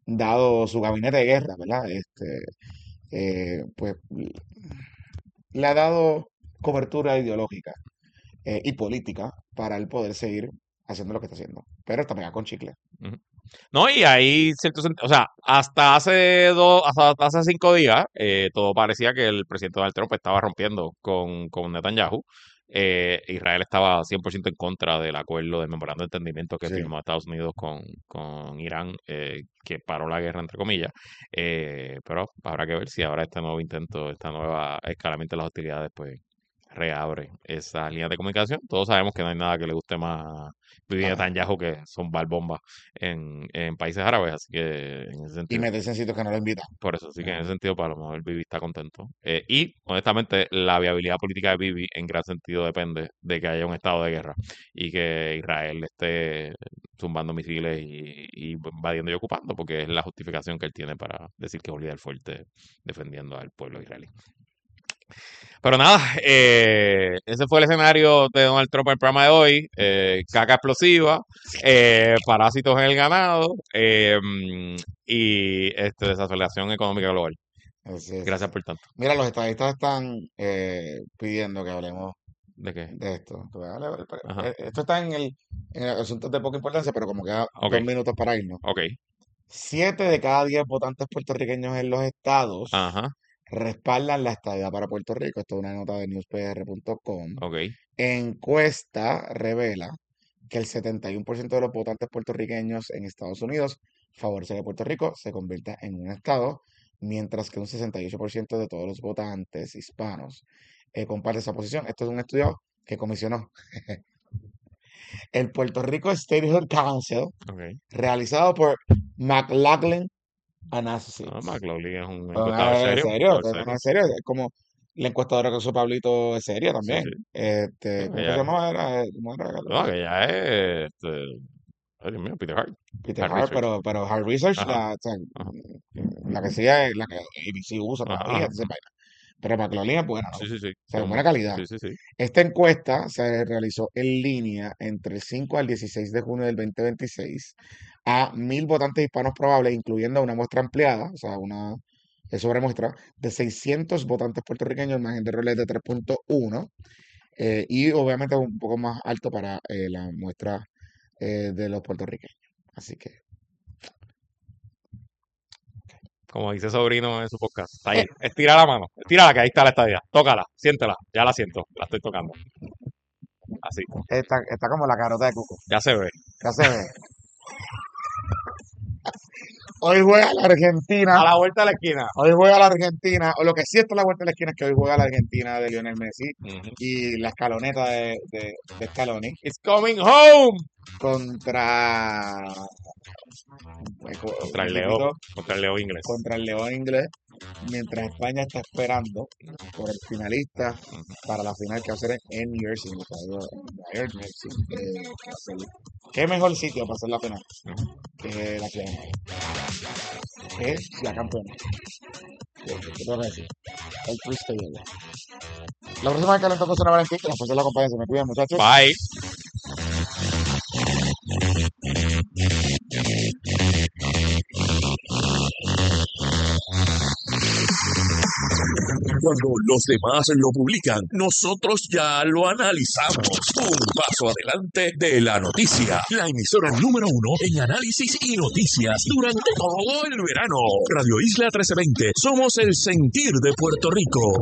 dado su gabinete de guerra, ¿verdad? Este, eh, pues le ha dado cobertura ideológica eh, y política para él poder seguir haciendo lo que está haciendo. Pero está pegado con chicle. Ujú. No, y ahí cierto sentido, o sea, hasta hace dos, hasta, hasta hace cinco días, eh, todo parecía que el presidente Donald Trump estaba rompiendo con, con Netanyahu. Eh, Israel estaba cien por ciento en contra del acuerdo del memorando de entendimiento que Sí. firmó Estados Unidos con, con Irán, eh, que paró la guerra, entre comillas. Eh, pero habrá que ver si ahora este nuevo intento, esta nueva escalamiento de las hostilidades, pues reabre esa línea de comunicación. Todos sabemos que no hay nada que le guste más a Bibi Ah, Netanyahu que son bombas en, en países árabes, así que en ese y sentido, meterse en sitios que no lo invitan. por eso, sí que en Ah, ese sentido, para lo mejor Bibi está contento. Eh, y, honestamente, la viabilidad política de Bibi en gran sentido depende de que haya un estado de guerra y que Israel esté zumbando misiles y, y invadiendo y ocupando, porque es la justificación que él tiene para decir que es un líder fuerte defendiendo al pueblo israelí. Pero nada, eh, ese fue el escenario de Donald Trump en el programa de hoy. Eh, caca explosiva, eh, parásitos en el ganado eh, mm, y este, desaceleración económica global. así es. Gracias por tanto. Mira, los estadistas están eh, pidiendo que hablemos ¿De qué? de esto. Tú ves, vale, vale, pero, Ajá. eh, Esto está en el, en el asunto de poca importancia, pero como queda Ok, dos minutos para irnos. ok. Siete de cada diez votantes puertorriqueños en los estados Ajá, respaldan la estadidad para Puerto Rico. Esto es una nota de news p r punto com. ok. Encuesta revela que el setenta y uno por ciento de los votantes puertorriqueños en Estados Unidos favorece que Puerto Rico se convierta en un estado, mientras que un sesenta y ocho por ciento de todos los votantes hispanos eh, comparte esa posición. Esto es un estudio que comisionó el Puerto Rico Statehood Council, Ok. realizado por McLaughlin Analysis. No, McLaughlin es un Pero encuestador no, es serio, serio, encuestador pero serio. no es serio, es como la encuestadora que usó Pablito es seria Sí, también. sí. Este, No, ¿cómo que que se ya, llamaba? Era, ¿cómo era? no, que ya es, este, ay, Dios mío, Peter Hart. Peter Hart Hart, Research. pero, pero Hard Research, Ajá, la, o sea, ajá, la que sigue es la que A B C usa ajá, todavía, ajá, entonces, ajá. vaina. Pero McLaughlin es buena, ¿no? Sí, sí, sí. O sea, de Son- buena calidad. sí, sí, sí. Esta encuesta se realizó en línea entre el cinco al dieciséis de junio del veinte veintiséis a mil votantes hispanos probables, incluyendo una muestra ampliada, o sea, una eh, sobremuestra de seiscientos votantes puertorriqueños, el margen de error es de tres punto uno, eh, y obviamente un poco más alto para eh, la muestra eh, de los puertorriqueños. Así que, Como dice Sobrino en su podcast. Está ahí. eh, Estira la mano. Estírala, que ahí está la estadía. Tócala. Siéntela. Ya la siento. La estoy tocando. Así. está, está como la carota de Cuco. Ya se ve. Ya se ve. Hoy juega la A Argentina. la vuelta de la esquina. Hoy juega la Argentina. O lo que sí está a la vuelta de la esquina es que hoy juega la Argentina de Lionel Messi Ujú. y la escaloneta de, de, de Scaloni It's coming home. contra eh, co- Contra un el Leo. equipito Contra el Leo inglés. contra el León inglés, mientras España está esperando por el finalista Ujú. para la final que va a ser en New Jersey, en el estadio de New Jersey. eh, que va a ser- ¿Qué mejor sitio para hacer la final Ujú. que la ciudad? Que es la campeona. ¿Qué qué tengo que decir? El Free Stadium. La próxima vez que le toque San Valentín, que la fuerza de la compañía se me cuidan, muchachos. Bye. Cuando los demás lo publican, nosotros ya lo analizamos. Un paso adelante de la noticia. La emisora número uno en análisis y noticias durante todo el verano. Radio Isla trece veinte. Somos el sentir de Puerto Rico.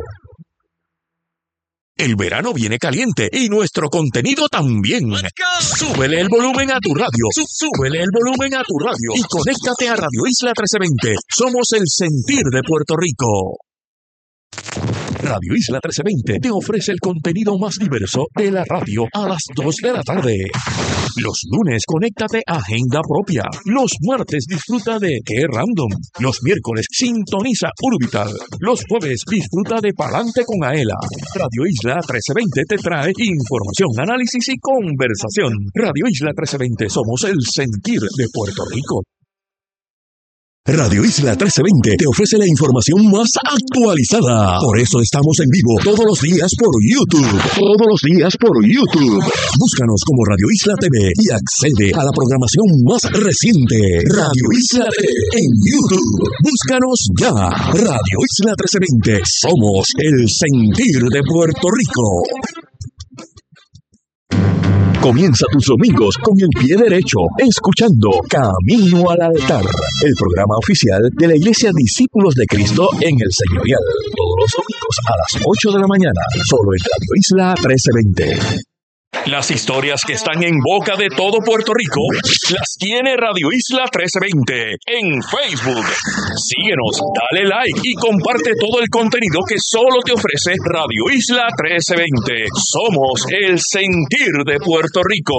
El verano viene caliente y nuestro contenido también. Súbele el volumen a tu radio. Sú- Súbele el volumen a tu radio y conéctate a Radio Isla trece veinte. Somos el sentir de Puerto Rico. Radio Isla trece veinte te ofrece el contenido más diverso de la radio a las dos de la tarde. Los lunes, conéctate a Agenda Propia. Los martes, disfruta de Qué Random. Los miércoles, sintoniza Urbital. Los jueves, disfruta de Palante con Aela. Radio Isla trece veinte te trae información, análisis y conversación. Radio Isla trece veinte, somos el sentir de Puerto Rico. Radio Isla trece veinte te ofrece la información más actualizada. Por eso estamos en vivo todos los días por YouTube. Todos los días por YouTube. Búscanos como Radio Isla T V y accede a la programación más reciente. Radio Isla T V en YouTube. Búscanos ya. Radio Isla trece veinte. Somos el sentir de Puerto Rico. Comienza tus domingos con el pie derecho, escuchando Camino al Altar, el programa oficial de la Iglesia Discípulos de Cristo en el Señorial. Todos los domingos a las ocho de la mañana, solo en Radio Isla trece veinte. Las historias que están en boca de todo Puerto Rico las tiene Radio Isla trece veinte en Facebook. Síguenos, dale like y comparte todo el contenido que solo te ofrece Radio Isla trece veinte. Somos el sentir de Puerto Rico.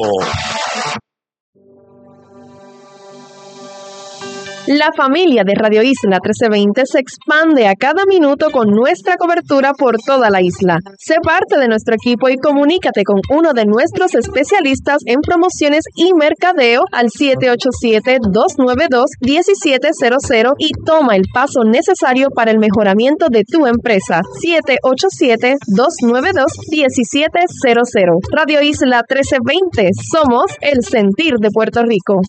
La familia de Radio Isla trece veinte se expande a cada minuto con nuestra cobertura por toda la isla. Sé parte de nuestro equipo y comunícate con uno de nuestros especialistas en promociones y mercadeo al siete ocho siete, dos nueve dos, uno siete cero cero y toma el paso necesario para el mejoramiento de tu empresa. siete ocho siete, dos nueve dos, uno siete cero cero. Radio Isla trece veinte. Somos el sentir de Puerto Rico.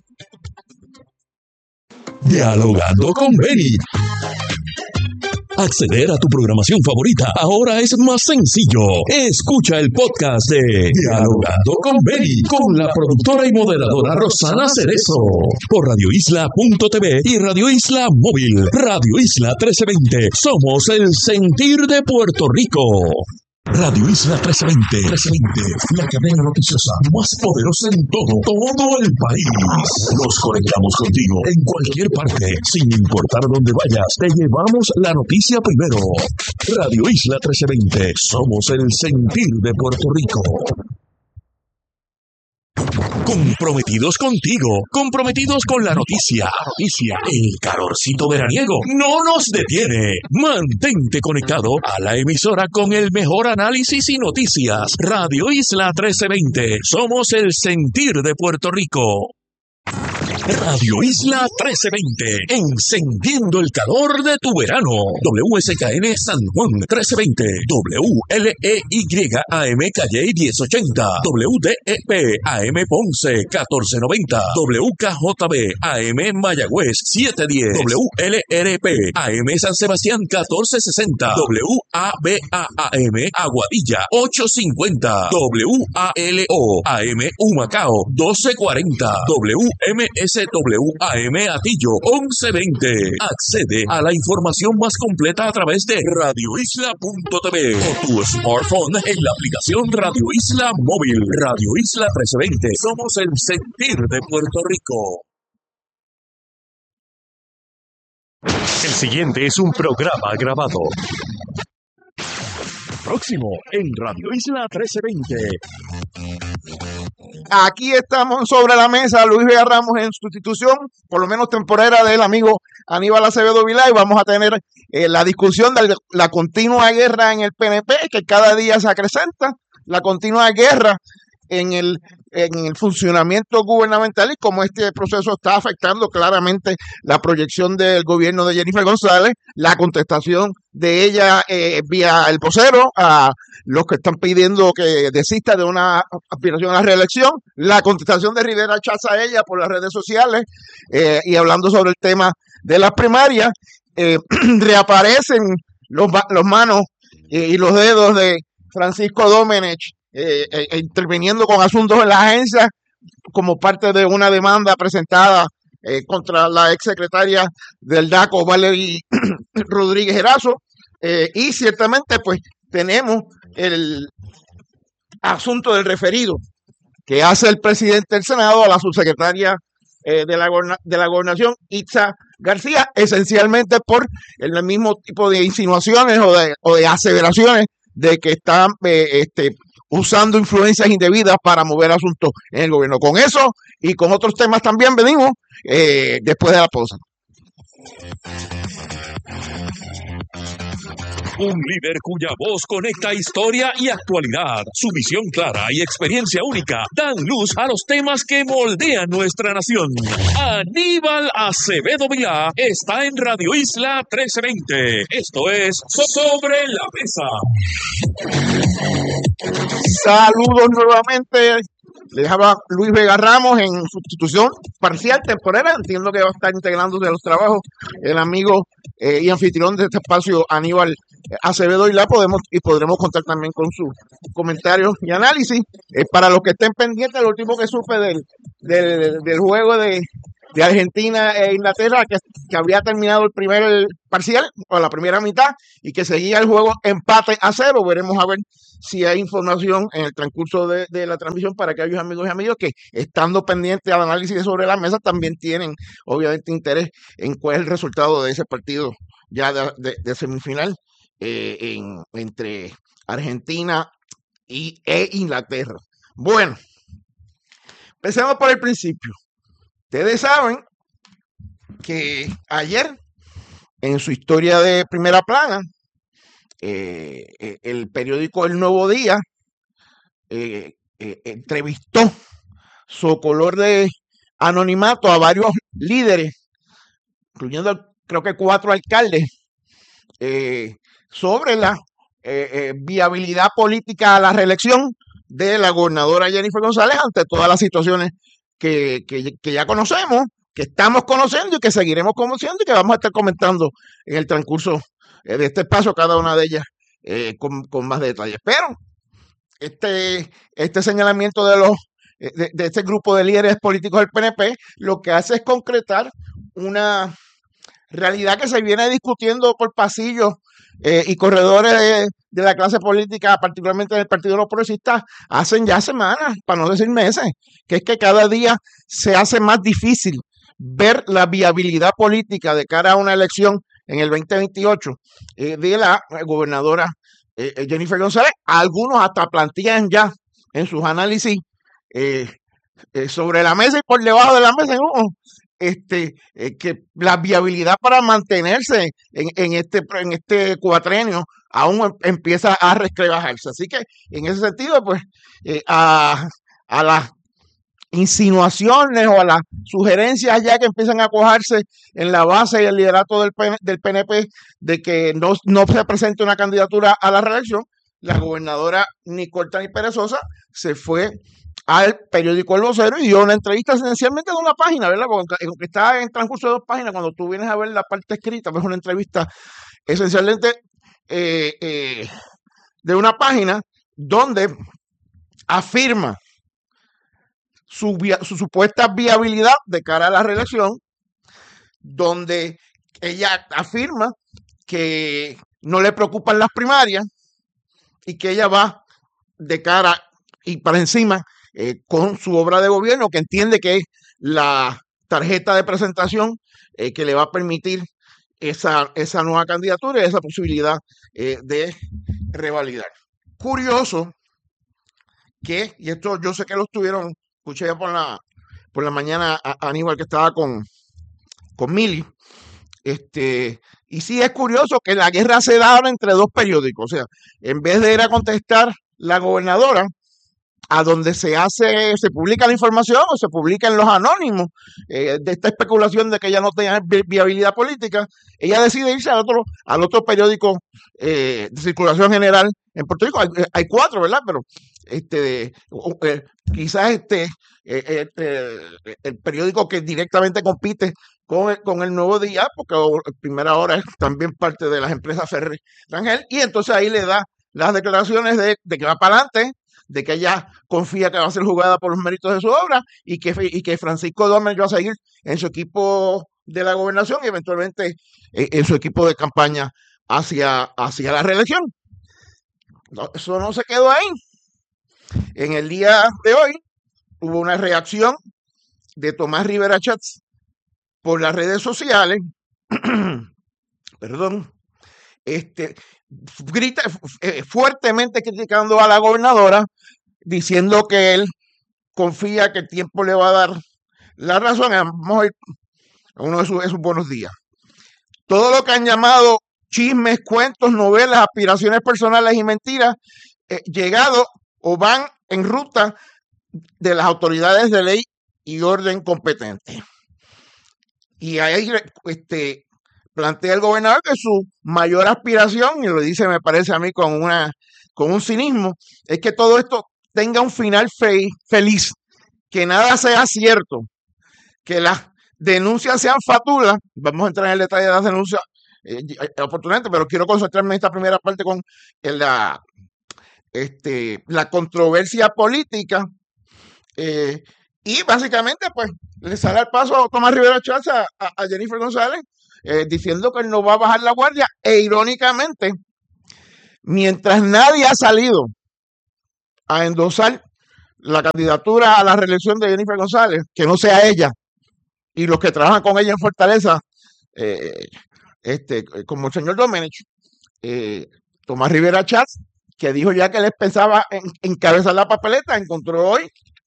Dialogando con Benny. Acceder a tu programación favorita ahora es más sencillo. Escucha el podcast de Dialogando con Benny con la productora y moderadora Rosana Cerezo por radio isla punto t v y Radio Isla Móvil. Radio Isla trece veinte. Somos el sentir de Puerto Rico. Radio Isla trece veinte, trece veinte, la cadena noticiosa más poderosa en todo, todo el país. Nos conectamos contigo en cualquier parte, sin importar dónde vayas, te llevamos la noticia primero. Radio Isla trece veinte, somos el sentir de Puerto Rico. Comprometidos contigo, comprometidos con la noticia, noticia, el calorcito veraniego no nos detiene. Mantente conectado a la emisora con el mejor análisis y noticias. Radio Isla trece veinte, somos el sentir de Puerto Rico. Radio Isla trece veinte, encendiendo el calor de tu verano. W S K N San Juan trece veinte, W L E Y A M Calle diez ochenta, W D E P A M Ponce catorce noventa, W K J B A M Mayagüez setecientos diez, W L R P A M San Sebastián catorce sesenta, W A B A A M Aguadilla ochocientos cincuenta, W A L O A M Humacao doce cuarenta, W M S W A M Atillo once veinte. Accede a la información más completa a través de radio isla punto t v o tu smartphone en la aplicación Radio Isla Móvil. Radio Isla trece veinte. Somos el sentir de Puerto Rico. El siguiente es un programa grabado. Próximo en Radio Isla trece veinte. Aquí estamos sobre la mesa, Luis Vega Ramos en sustitución, por lo menos temporera, del amigo Aníbal Acevedo Vilá, y vamos a tener eh, la discusión de la continua guerra en el P N P, que cada día se acrecenta, la continua guerra en el, en el funcionamiento gubernamental y cómo este proceso está afectando claramente la proyección del gobierno de Jennifer González, la contestación de ella eh, vía el vocero a los que están pidiendo que desista de una aspiración a la reelección, la contestación de Rivera Chats a ella por las redes sociales eh, y hablando sobre el tema de las primarias, eh, reaparecen los, los manos eh, y los dedos de Francisco Domenech eh, eh, interviniendo con asuntos en la agencia como parte de una demanda presentada eh, contra la exsecretaria del D A C O, Valerie Rodríguez Erazo, eh, y ciertamente pues tenemos el asunto del referido que hace el presidente del Senado a la subsecretaria eh, de, la de la Gobernación, Itza García, esencialmente por el mismo tipo de insinuaciones o de, o de aseveraciones de que están eh, este, usando influencias indebidas para mover asuntos en el gobierno. Con eso y con otros temas también venimos eh, después de la pausa. Un líder cuya voz conecta historia y actualidad. Su visión clara y experiencia única dan luz a los temas que moldean nuestra nación. Aníbal Acevedo Vilá está en Radio Isla trece veinte. Esto es Sobre la Mesa. Saludos nuevamente. Le dejaba Luis Vega Ramos en sustitución parcial, temporera. Entiendo que va a estar integrándose a los trabajos el amigo eh, y anfitrión de este espacio, Aníbal Acevedo, y la podemos y podremos contar también con sus comentarios y análisis. Eh, para los que estén pendientes, lo último que supe del, del, del juego de, de Argentina e Inglaterra, que, que había terminado el primer parcial o la primera mitad y que seguía el juego empate a cero. Veremos a ver si hay información en el transcurso de, de la transmisión para aquellos amigos y amigos que, estando pendientes al análisis de Sobre la Mesa, también tienen obviamente interés en cuál es el resultado de ese partido ya de, de, de semifinal eh, en, entre Argentina y, e Inglaterra. Bueno, empecemos por el principio. Ustedes saben que ayer, en su historia de primera plana, eh, eh, el periódico El Nuevo Día eh, eh, entrevistó su color de anonimato a varios líderes, incluyendo creo que cuatro alcaldes, eh, sobre la eh, eh, viabilidad política a la reelección de la gobernadora Jennifer González ante todas las situaciones que, que, que ya conocemos, que estamos conociendo y que seguiremos conociendo y que vamos a estar comentando en el transcurso eh, de este espacio, cada una de ellas eh, con, con más detalles. Pero este, este señalamiento de los de, de este grupo de líderes políticos del P N P lo que hace es concretar una realidad que se viene discutiendo por pasillos eh, y corredores de, de la clase política, particularmente del Partido de los Progresistas, hacen ya semanas, para no decir meses, que es que cada día se hace más difícil ver la viabilidad política de cara a una elección en el veinte veintiocho eh, de la gobernadora eh, Jennifer González. Algunos hasta plantean ya en sus análisis eh, eh, sobre la mesa y por debajo de la mesa, ¿no? Este, eh, que la viabilidad para mantenerse en, en, este, en este cuatrenio aún em, empieza a resquebrajarse. Así que en ese sentido, pues, eh, a, a las insinuaciones o a las sugerencias ya que empiezan a cojarse en la base y el liderato del, P N, del P N P de que no, no se presente una candidatura a la reelección, la gobernadora Nicole Tani Perezosa se fue al periódico El Vocero y dio una entrevista esencialmente de una página, ¿verdad? Porque está en transcurso de dos páginas, cuando tú vienes a ver la parte escrita, pues una entrevista esencialmente eh, eh, de una página donde afirma su, su supuesta viabilidad de cara a la reelección, donde ella afirma que no le preocupan las primarias y que ella va de cara y para encima eh, con su obra de gobierno, que entiende que es la tarjeta de presentación eh, que le va a permitir esa, esa nueva candidatura y esa posibilidad eh, de revalidar. Curioso que, y esto yo sé que lo estuvieron, escuché ya por la, por la mañana a, a Aníbal que estaba con, con Mili, este, y sí es curioso que la guerra se da ahora entre dos periódicos, o sea, en vez de ir a contestar la gobernadora, a donde se hace, se publica la información o se publica en los anónimos eh, de esta especulación de que ella no tenía vi viabilidad política, ella decide irse al otro, al otro periódico eh, de circulación general en Puerto Rico. Hay, hay cuatro, ¿verdad? Pero este, eh, quizás este, eh, eh, el periódico que directamente compite con el, con el Nuevo Día, porque Primera Hora es también parte de las empresas Ferrer Rangel, y entonces ahí le da las declaraciones de, de que va para adelante, de que ella confía que va a ser jugada por los méritos de su obra y que, y que Francisco Domínguez va a seguir en su equipo de la gobernación y eventualmente eh, en su equipo de campaña hacia, hacia la reelección. No, eso no se quedó ahí. En el día de hoy hubo una reacción de Tomás Rivera Chats por las redes sociales, perdón, este, grita eh, fuertemente criticando a la gobernadora, diciendo que él confía que el tiempo le va a dar la razón. Vamos a ir a uno de sus, de sus buenos días. Todo lo que han llamado chismes, cuentos, novelas, aspiraciones personales y mentiras, eh, llegado o van en ruta de las autoridades de ley y orden competentes. Y ahí este, plantea el gobernador que su mayor aspiración, y lo dice me parece a mí con, una, con un cinismo, es que todo esto tenga un final fe, feliz, que nada sea cierto, que las denuncias sean fatulas. Vamos a entrar en el detalle de las denuncias eh, oportunamente, pero quiero concentrarme en esta primera parte con en la, este, la controversia política. Eh, y básicamente, pues, le sale al paso a Tomás Rivera Chatz a, a, a Jennifer González, eh, diciendo que él no va a bajar la guardia. E irónicamente, mientras nadie ha salido a endosar la candidatura a la reelección de Jennifer González, que no sea ella, y los que trabajan con ella en Fortaleza, eh, este, como el señor Domenech, eh, Tomás Rivera Chatz, que dijo ya que él pensaba en, encabezar la papeleta, encontró hoy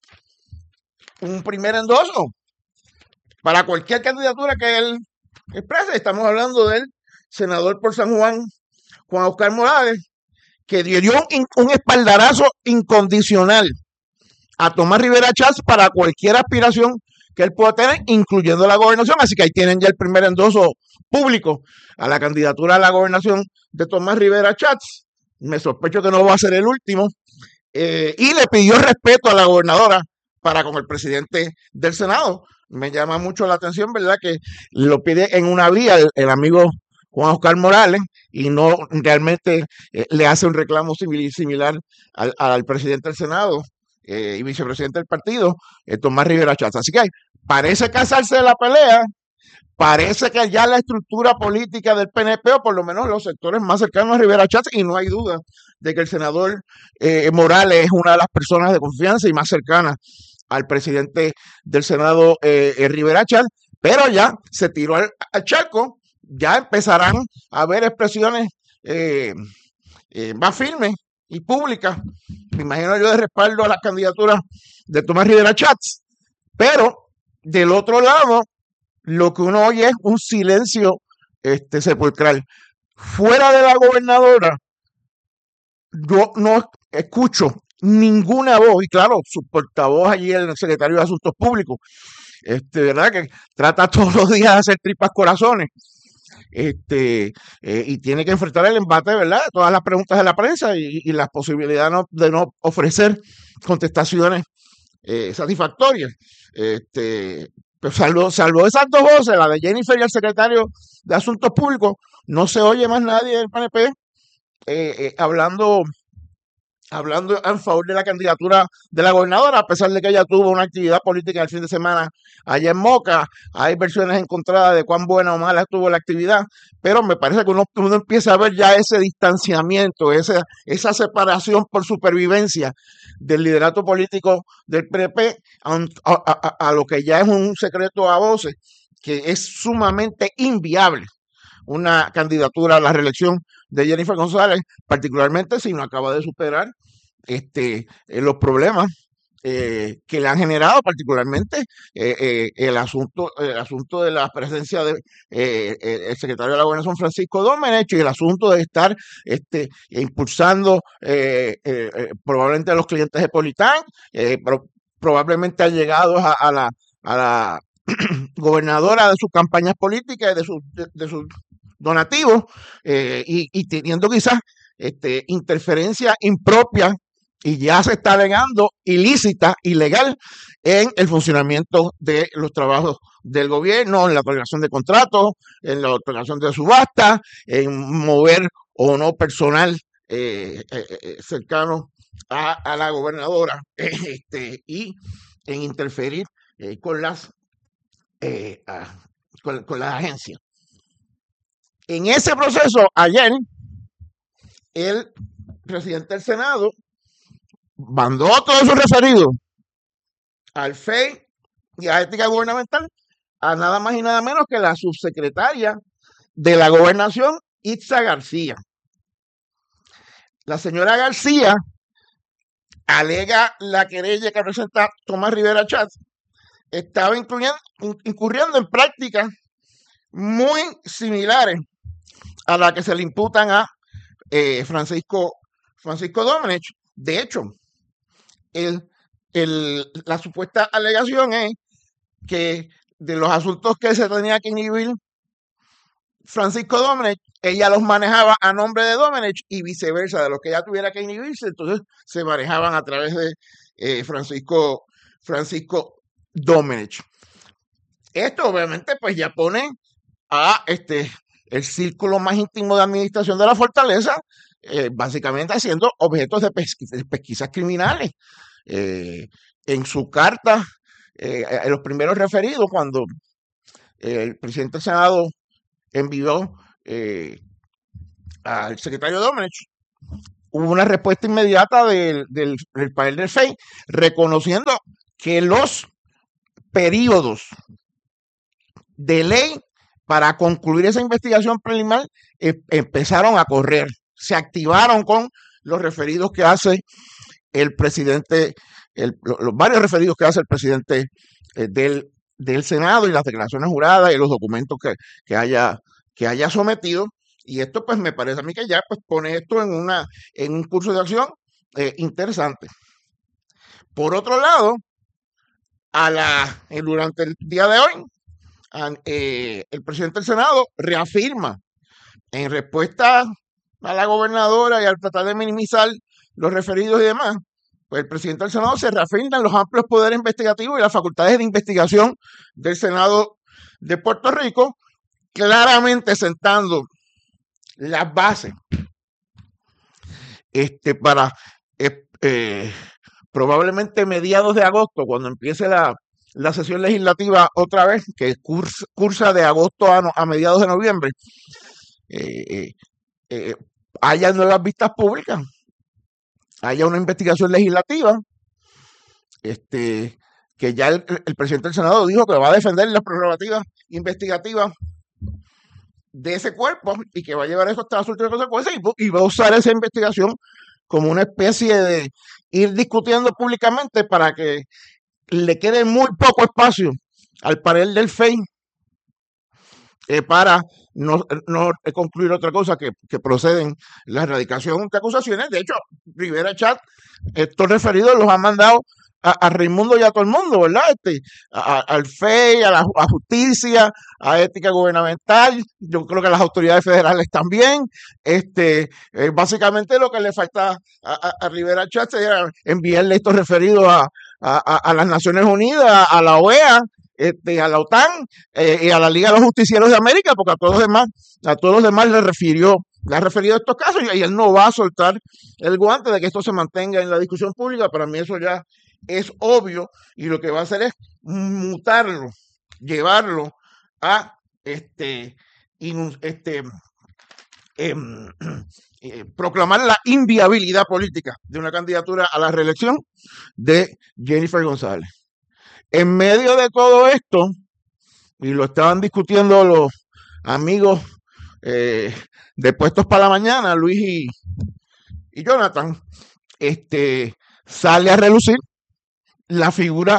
un primer endoso para cualquier candidatura que él exprese. Estamos hablando del senador por San Juan, Juan Oscar Morales, que dio un, un espaldarazo incondicional a Tomás Rivera Chatz para cualquier aspiración que él pueda tener, incluyendo la gobernación. Así que ahí tienen ya el primer endoso público a la candidatura a la gobernación de Tomás Rivera Chatz. Me sospecho que no va a ser el último. Eh, y le pidió respeto a la gobernadora para con el presidente del Senado. Me llama mucho la atención, ¿verdad?, que lo pide en una vía el, el amigo Juan Oscar Morales y no realmente eh, le hace un reclamo similar, similar al, al presidente del Senado eh, y vicepresidente del partido, eh, Tomás Rivera Chatz. Así que parece casarse de la pelea, parece que ya la estructura política del P N P, o por lo menos los sectores más cercanos a Rivera Chatz, y no hay duda de que el senador eh, Morales es una de las personas de confianza y más cercanas al presidente del Senado, eh, eh, Rivera Chatz, pero ya se tiró al, al charco, ya empezarán a haber expresiones eh, eh, más firmes y públicas, me imagino yo, de respaldo a las candidaturas de Tomás Rivera Chatz. Pero del otro lado, lo que uno oye es un silencio este, sepulcral. Fuera de la gobernadora, yo no escucho ninguna voz, y claro, su portavoz allí, el secretario de Asuntos Públicos, este, ¿verdad?, que trata todos los días de hacer tripas corazones, este, eh, y tiene que enfrentar el embate, ¿verdad?, de todas las preguntas de la prensa y, y la posibilidad no, de no ofrecer contestaciones eh, satisfactorias. Este, pero salvo, salvo esas dos voces, la de Jennifer y el secretario de Asuntos Públicos, no se oye más nadie del P N P eh, eh, hablando hablando en favor de la candidatura de la gobernadora, a pesar de que ella tuvo una actividad política el fin de semana allá en Moca. Hay versiones encontradas de cuán buena o mala estuvo la actividad, pero me parece que uno, uno empieza a ver ya ese distanciamiento, esa, esa separación por supervivencia del liderato político del P N P a, a, a, a lo que ya es un secreto a voces, que es sumamente inviable una candidatura a la reelección de Jennifer González, particularmente si no acaba de superar este, eh, los problemas eh, que le han generado, particularmente eh, eh, el asunto el asunto de la presencia del de, eh, el secretario de la Gobernación, Francisco Domenech, y el asunto de estar este, impulsando eh, eh, eh, probablemente a los clientes de Politán, eh, pero probablemente allegados a, a la a la gobernadora de sus campañas políticas y de sus de, de sus donativos, eh, y, y teniendo quizás este, interferencia impropia, y ya se está alegando ilícita, ilegal, en el funcionamiento de los trabajos del gobierno, en la otorgación de contratos, en la otorgación de subastas, en mover o no personal eh, eh, eh, cercano a, a la gobernadora, eh, este, y en interferir eh, con las eh, a, con, con las agencias. En ese proceso, ayer, el presidente del Senado mandó todo su referido al F E I y a Ética Gubernamental a nada más y nada menos que la subsecretaria de la Gobernación, Itza García. La señora García alega la querella que presenta Tomás Rivera Chatz estaba incurriendo en prácticas muy similares a la que se le imputan a eh, Francisco, Francisco Domenech. De hecho, el, el, la supuesta alegación es que de los asuntos que se tenía que inhibir Francisco Domenech, ella los manejaba a nombre de Domenech y viceversa, de los que ella tuviera que inhibirse, entonces se manejaban a través de eh, Francisco, Francisco Domenech. Esto obviamente pues ya pone a este el círculo más íntimo de administración de la fortaleza eh, básicamente haciendo objetos de, pesqui de pesquisas criminales. Eh, en su carta, eh, en los primeros referidos, cuando eh, el presidente del Senado envió eh, al secretario Domenech, hubo una respuesta inmediata del, del, del panel del F E I reconociendo que los periodos de ley para concluir esa investigación preliminar eh, empezaron a correr, se activaron con los referidos que hace el presidente, el, los, los varios referidos que hace el presidente eh, del, del Senado y las declaraciones juradas y los documentos que, que, haya, que haya sometido. Y esto pues me parece a mí que ya pues pone esto en, una, en un curso de acción eh, interesante. Por otro lado, a la, eh, durante el día de hoy, a, eh, el presidente del Senado reafirma en respuesta a la gobernadora y al tratar de minimizar los referidos y demás, pues el presidente del Senado se reafirma en los amplios poderes investigativos y las facultades de investigación del Senado de Puerto Rico, claramente sentando las bases este, para eh, eh, probablemente mediados de agosto, cuando empiece la, la sesión legislativa otra vez, que cursa, cursa de agosto a, no, a mediados de noviembre, eh, eh, eh, haya nuevas vistas públicas, haya una investigación legislativa, este, que ya el, el presidente del Senado dijo que va a defender las prerrogativas investigativas de ese cuerpo y que va a llevar eso hasta las últimas consecuencias y, y va a usar esa investigación como una especie de ir discutiendo públicamente para que le quede muy poco espacio al panel del F E I eh, para no, no concluir otra cosa que, que proceden la erradicación de acusaciones. De hecho, Rivera Chat, estos referidos los ha mandado a, a Raimundo y a todo el mundo, ¿verdad? Este, a, al F E I, a la a justicia, a ética gubernamental, yo creo que a las autoridades federales también. Este, eh, básicamente lo que le falta a, a, a Rivera Chat era enviarle estos referidos a, a, a las Naciones Unidas, a la O E A, este, a la OTAN eh, y a la Liga de los Justicieros de América, porque a todos los demás, a todos los demás le refirió, le ha referido estos casos y, y él no va a soltar el guante de que esto se mantenga en la discusión pública. Para mí eso ya es obvio y lo que va a hacer es mutarlo, llevarlo a este, in, este eh, eh, proclamar la inviabilidad política de una candidatura a la reelección de Jennifer González. En medio de todo esto, y lo estaban discutiendo los amigos eh, de Puestos para la Mañana, Luis y, y Jonathan, este, sale a relucir la figura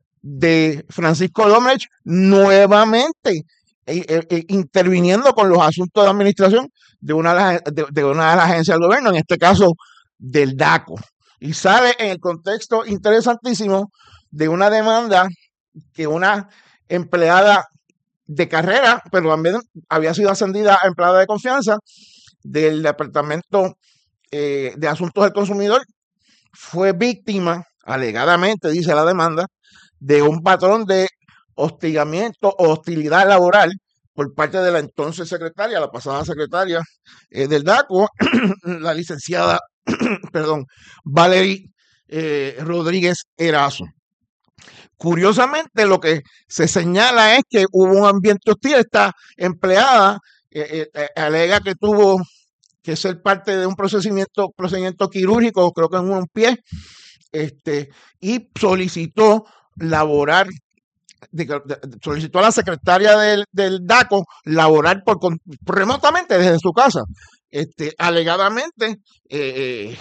de Francisco Domenech nuevamente eh, eh, interviniendo con los asuntos de administración de una de, las, de, de una de las agencias del gobierno, en este caso del DACO. Y sale en el contexto interesantísimo de una demanda que una empleada de carrera, pero también había sido ascendida a empleada de confianza del Departamento eh, de Asuntos del Consumidor, fue víctima, alegadamente, dice la demanda, de un patrón de hostigamiento o hostilidad laboral por parte de la entonces secretaria, la pasada secretaria eh, del DACO, la licenciada, perdón, Valerie eh, Rodríguez Erazo. Curiosamente, lo que se señala es que hubo un ambiente hostil. Esta empleada eh, eh, alega que tuvo que ser parte de un procedimiento, procedimiento quirúrgico, creo que en un pie, este, y solicitó laborar, de, de, solicitó a la secretaria del, del DACO laborar por, por remotamente desde su casa. Este, alegadamente, eh,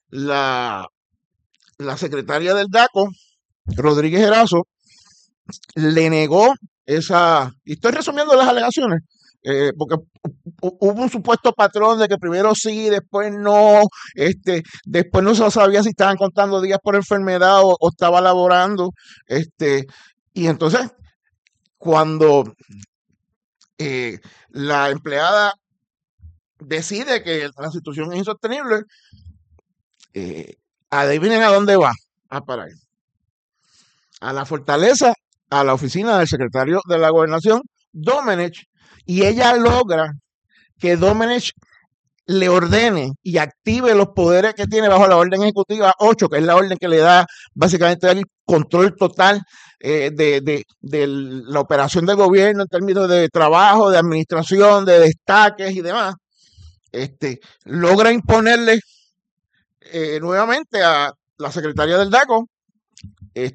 la, la secretaria del DACO, Rodríguez Erazo, le negó esa, y estoy resumiendo las alegaciones, eh, porque hubo un supuesto patrón de que primero sí, después no, este, después no se sabía si estaban contando días por enfermedad o, o estaba laborando, este, y entonces cuando eh, la empleada decide que la situación es insostenible, eh, adivinen a dónde va a parar. A la Fortaleza, a la oficina del secretario de la Gobernación, Domenech, y ella logra que Domenech le ordene y active los poderes que tiene bajo la orden ejecutiva ocho, que es la orden que le da básicamente el control total eh, de, de, de la operación del gobierno en términos de trabajo, de administración, de destaques y demás. Este, logra imponerle eh, nuevamente a la secretaria del D A C O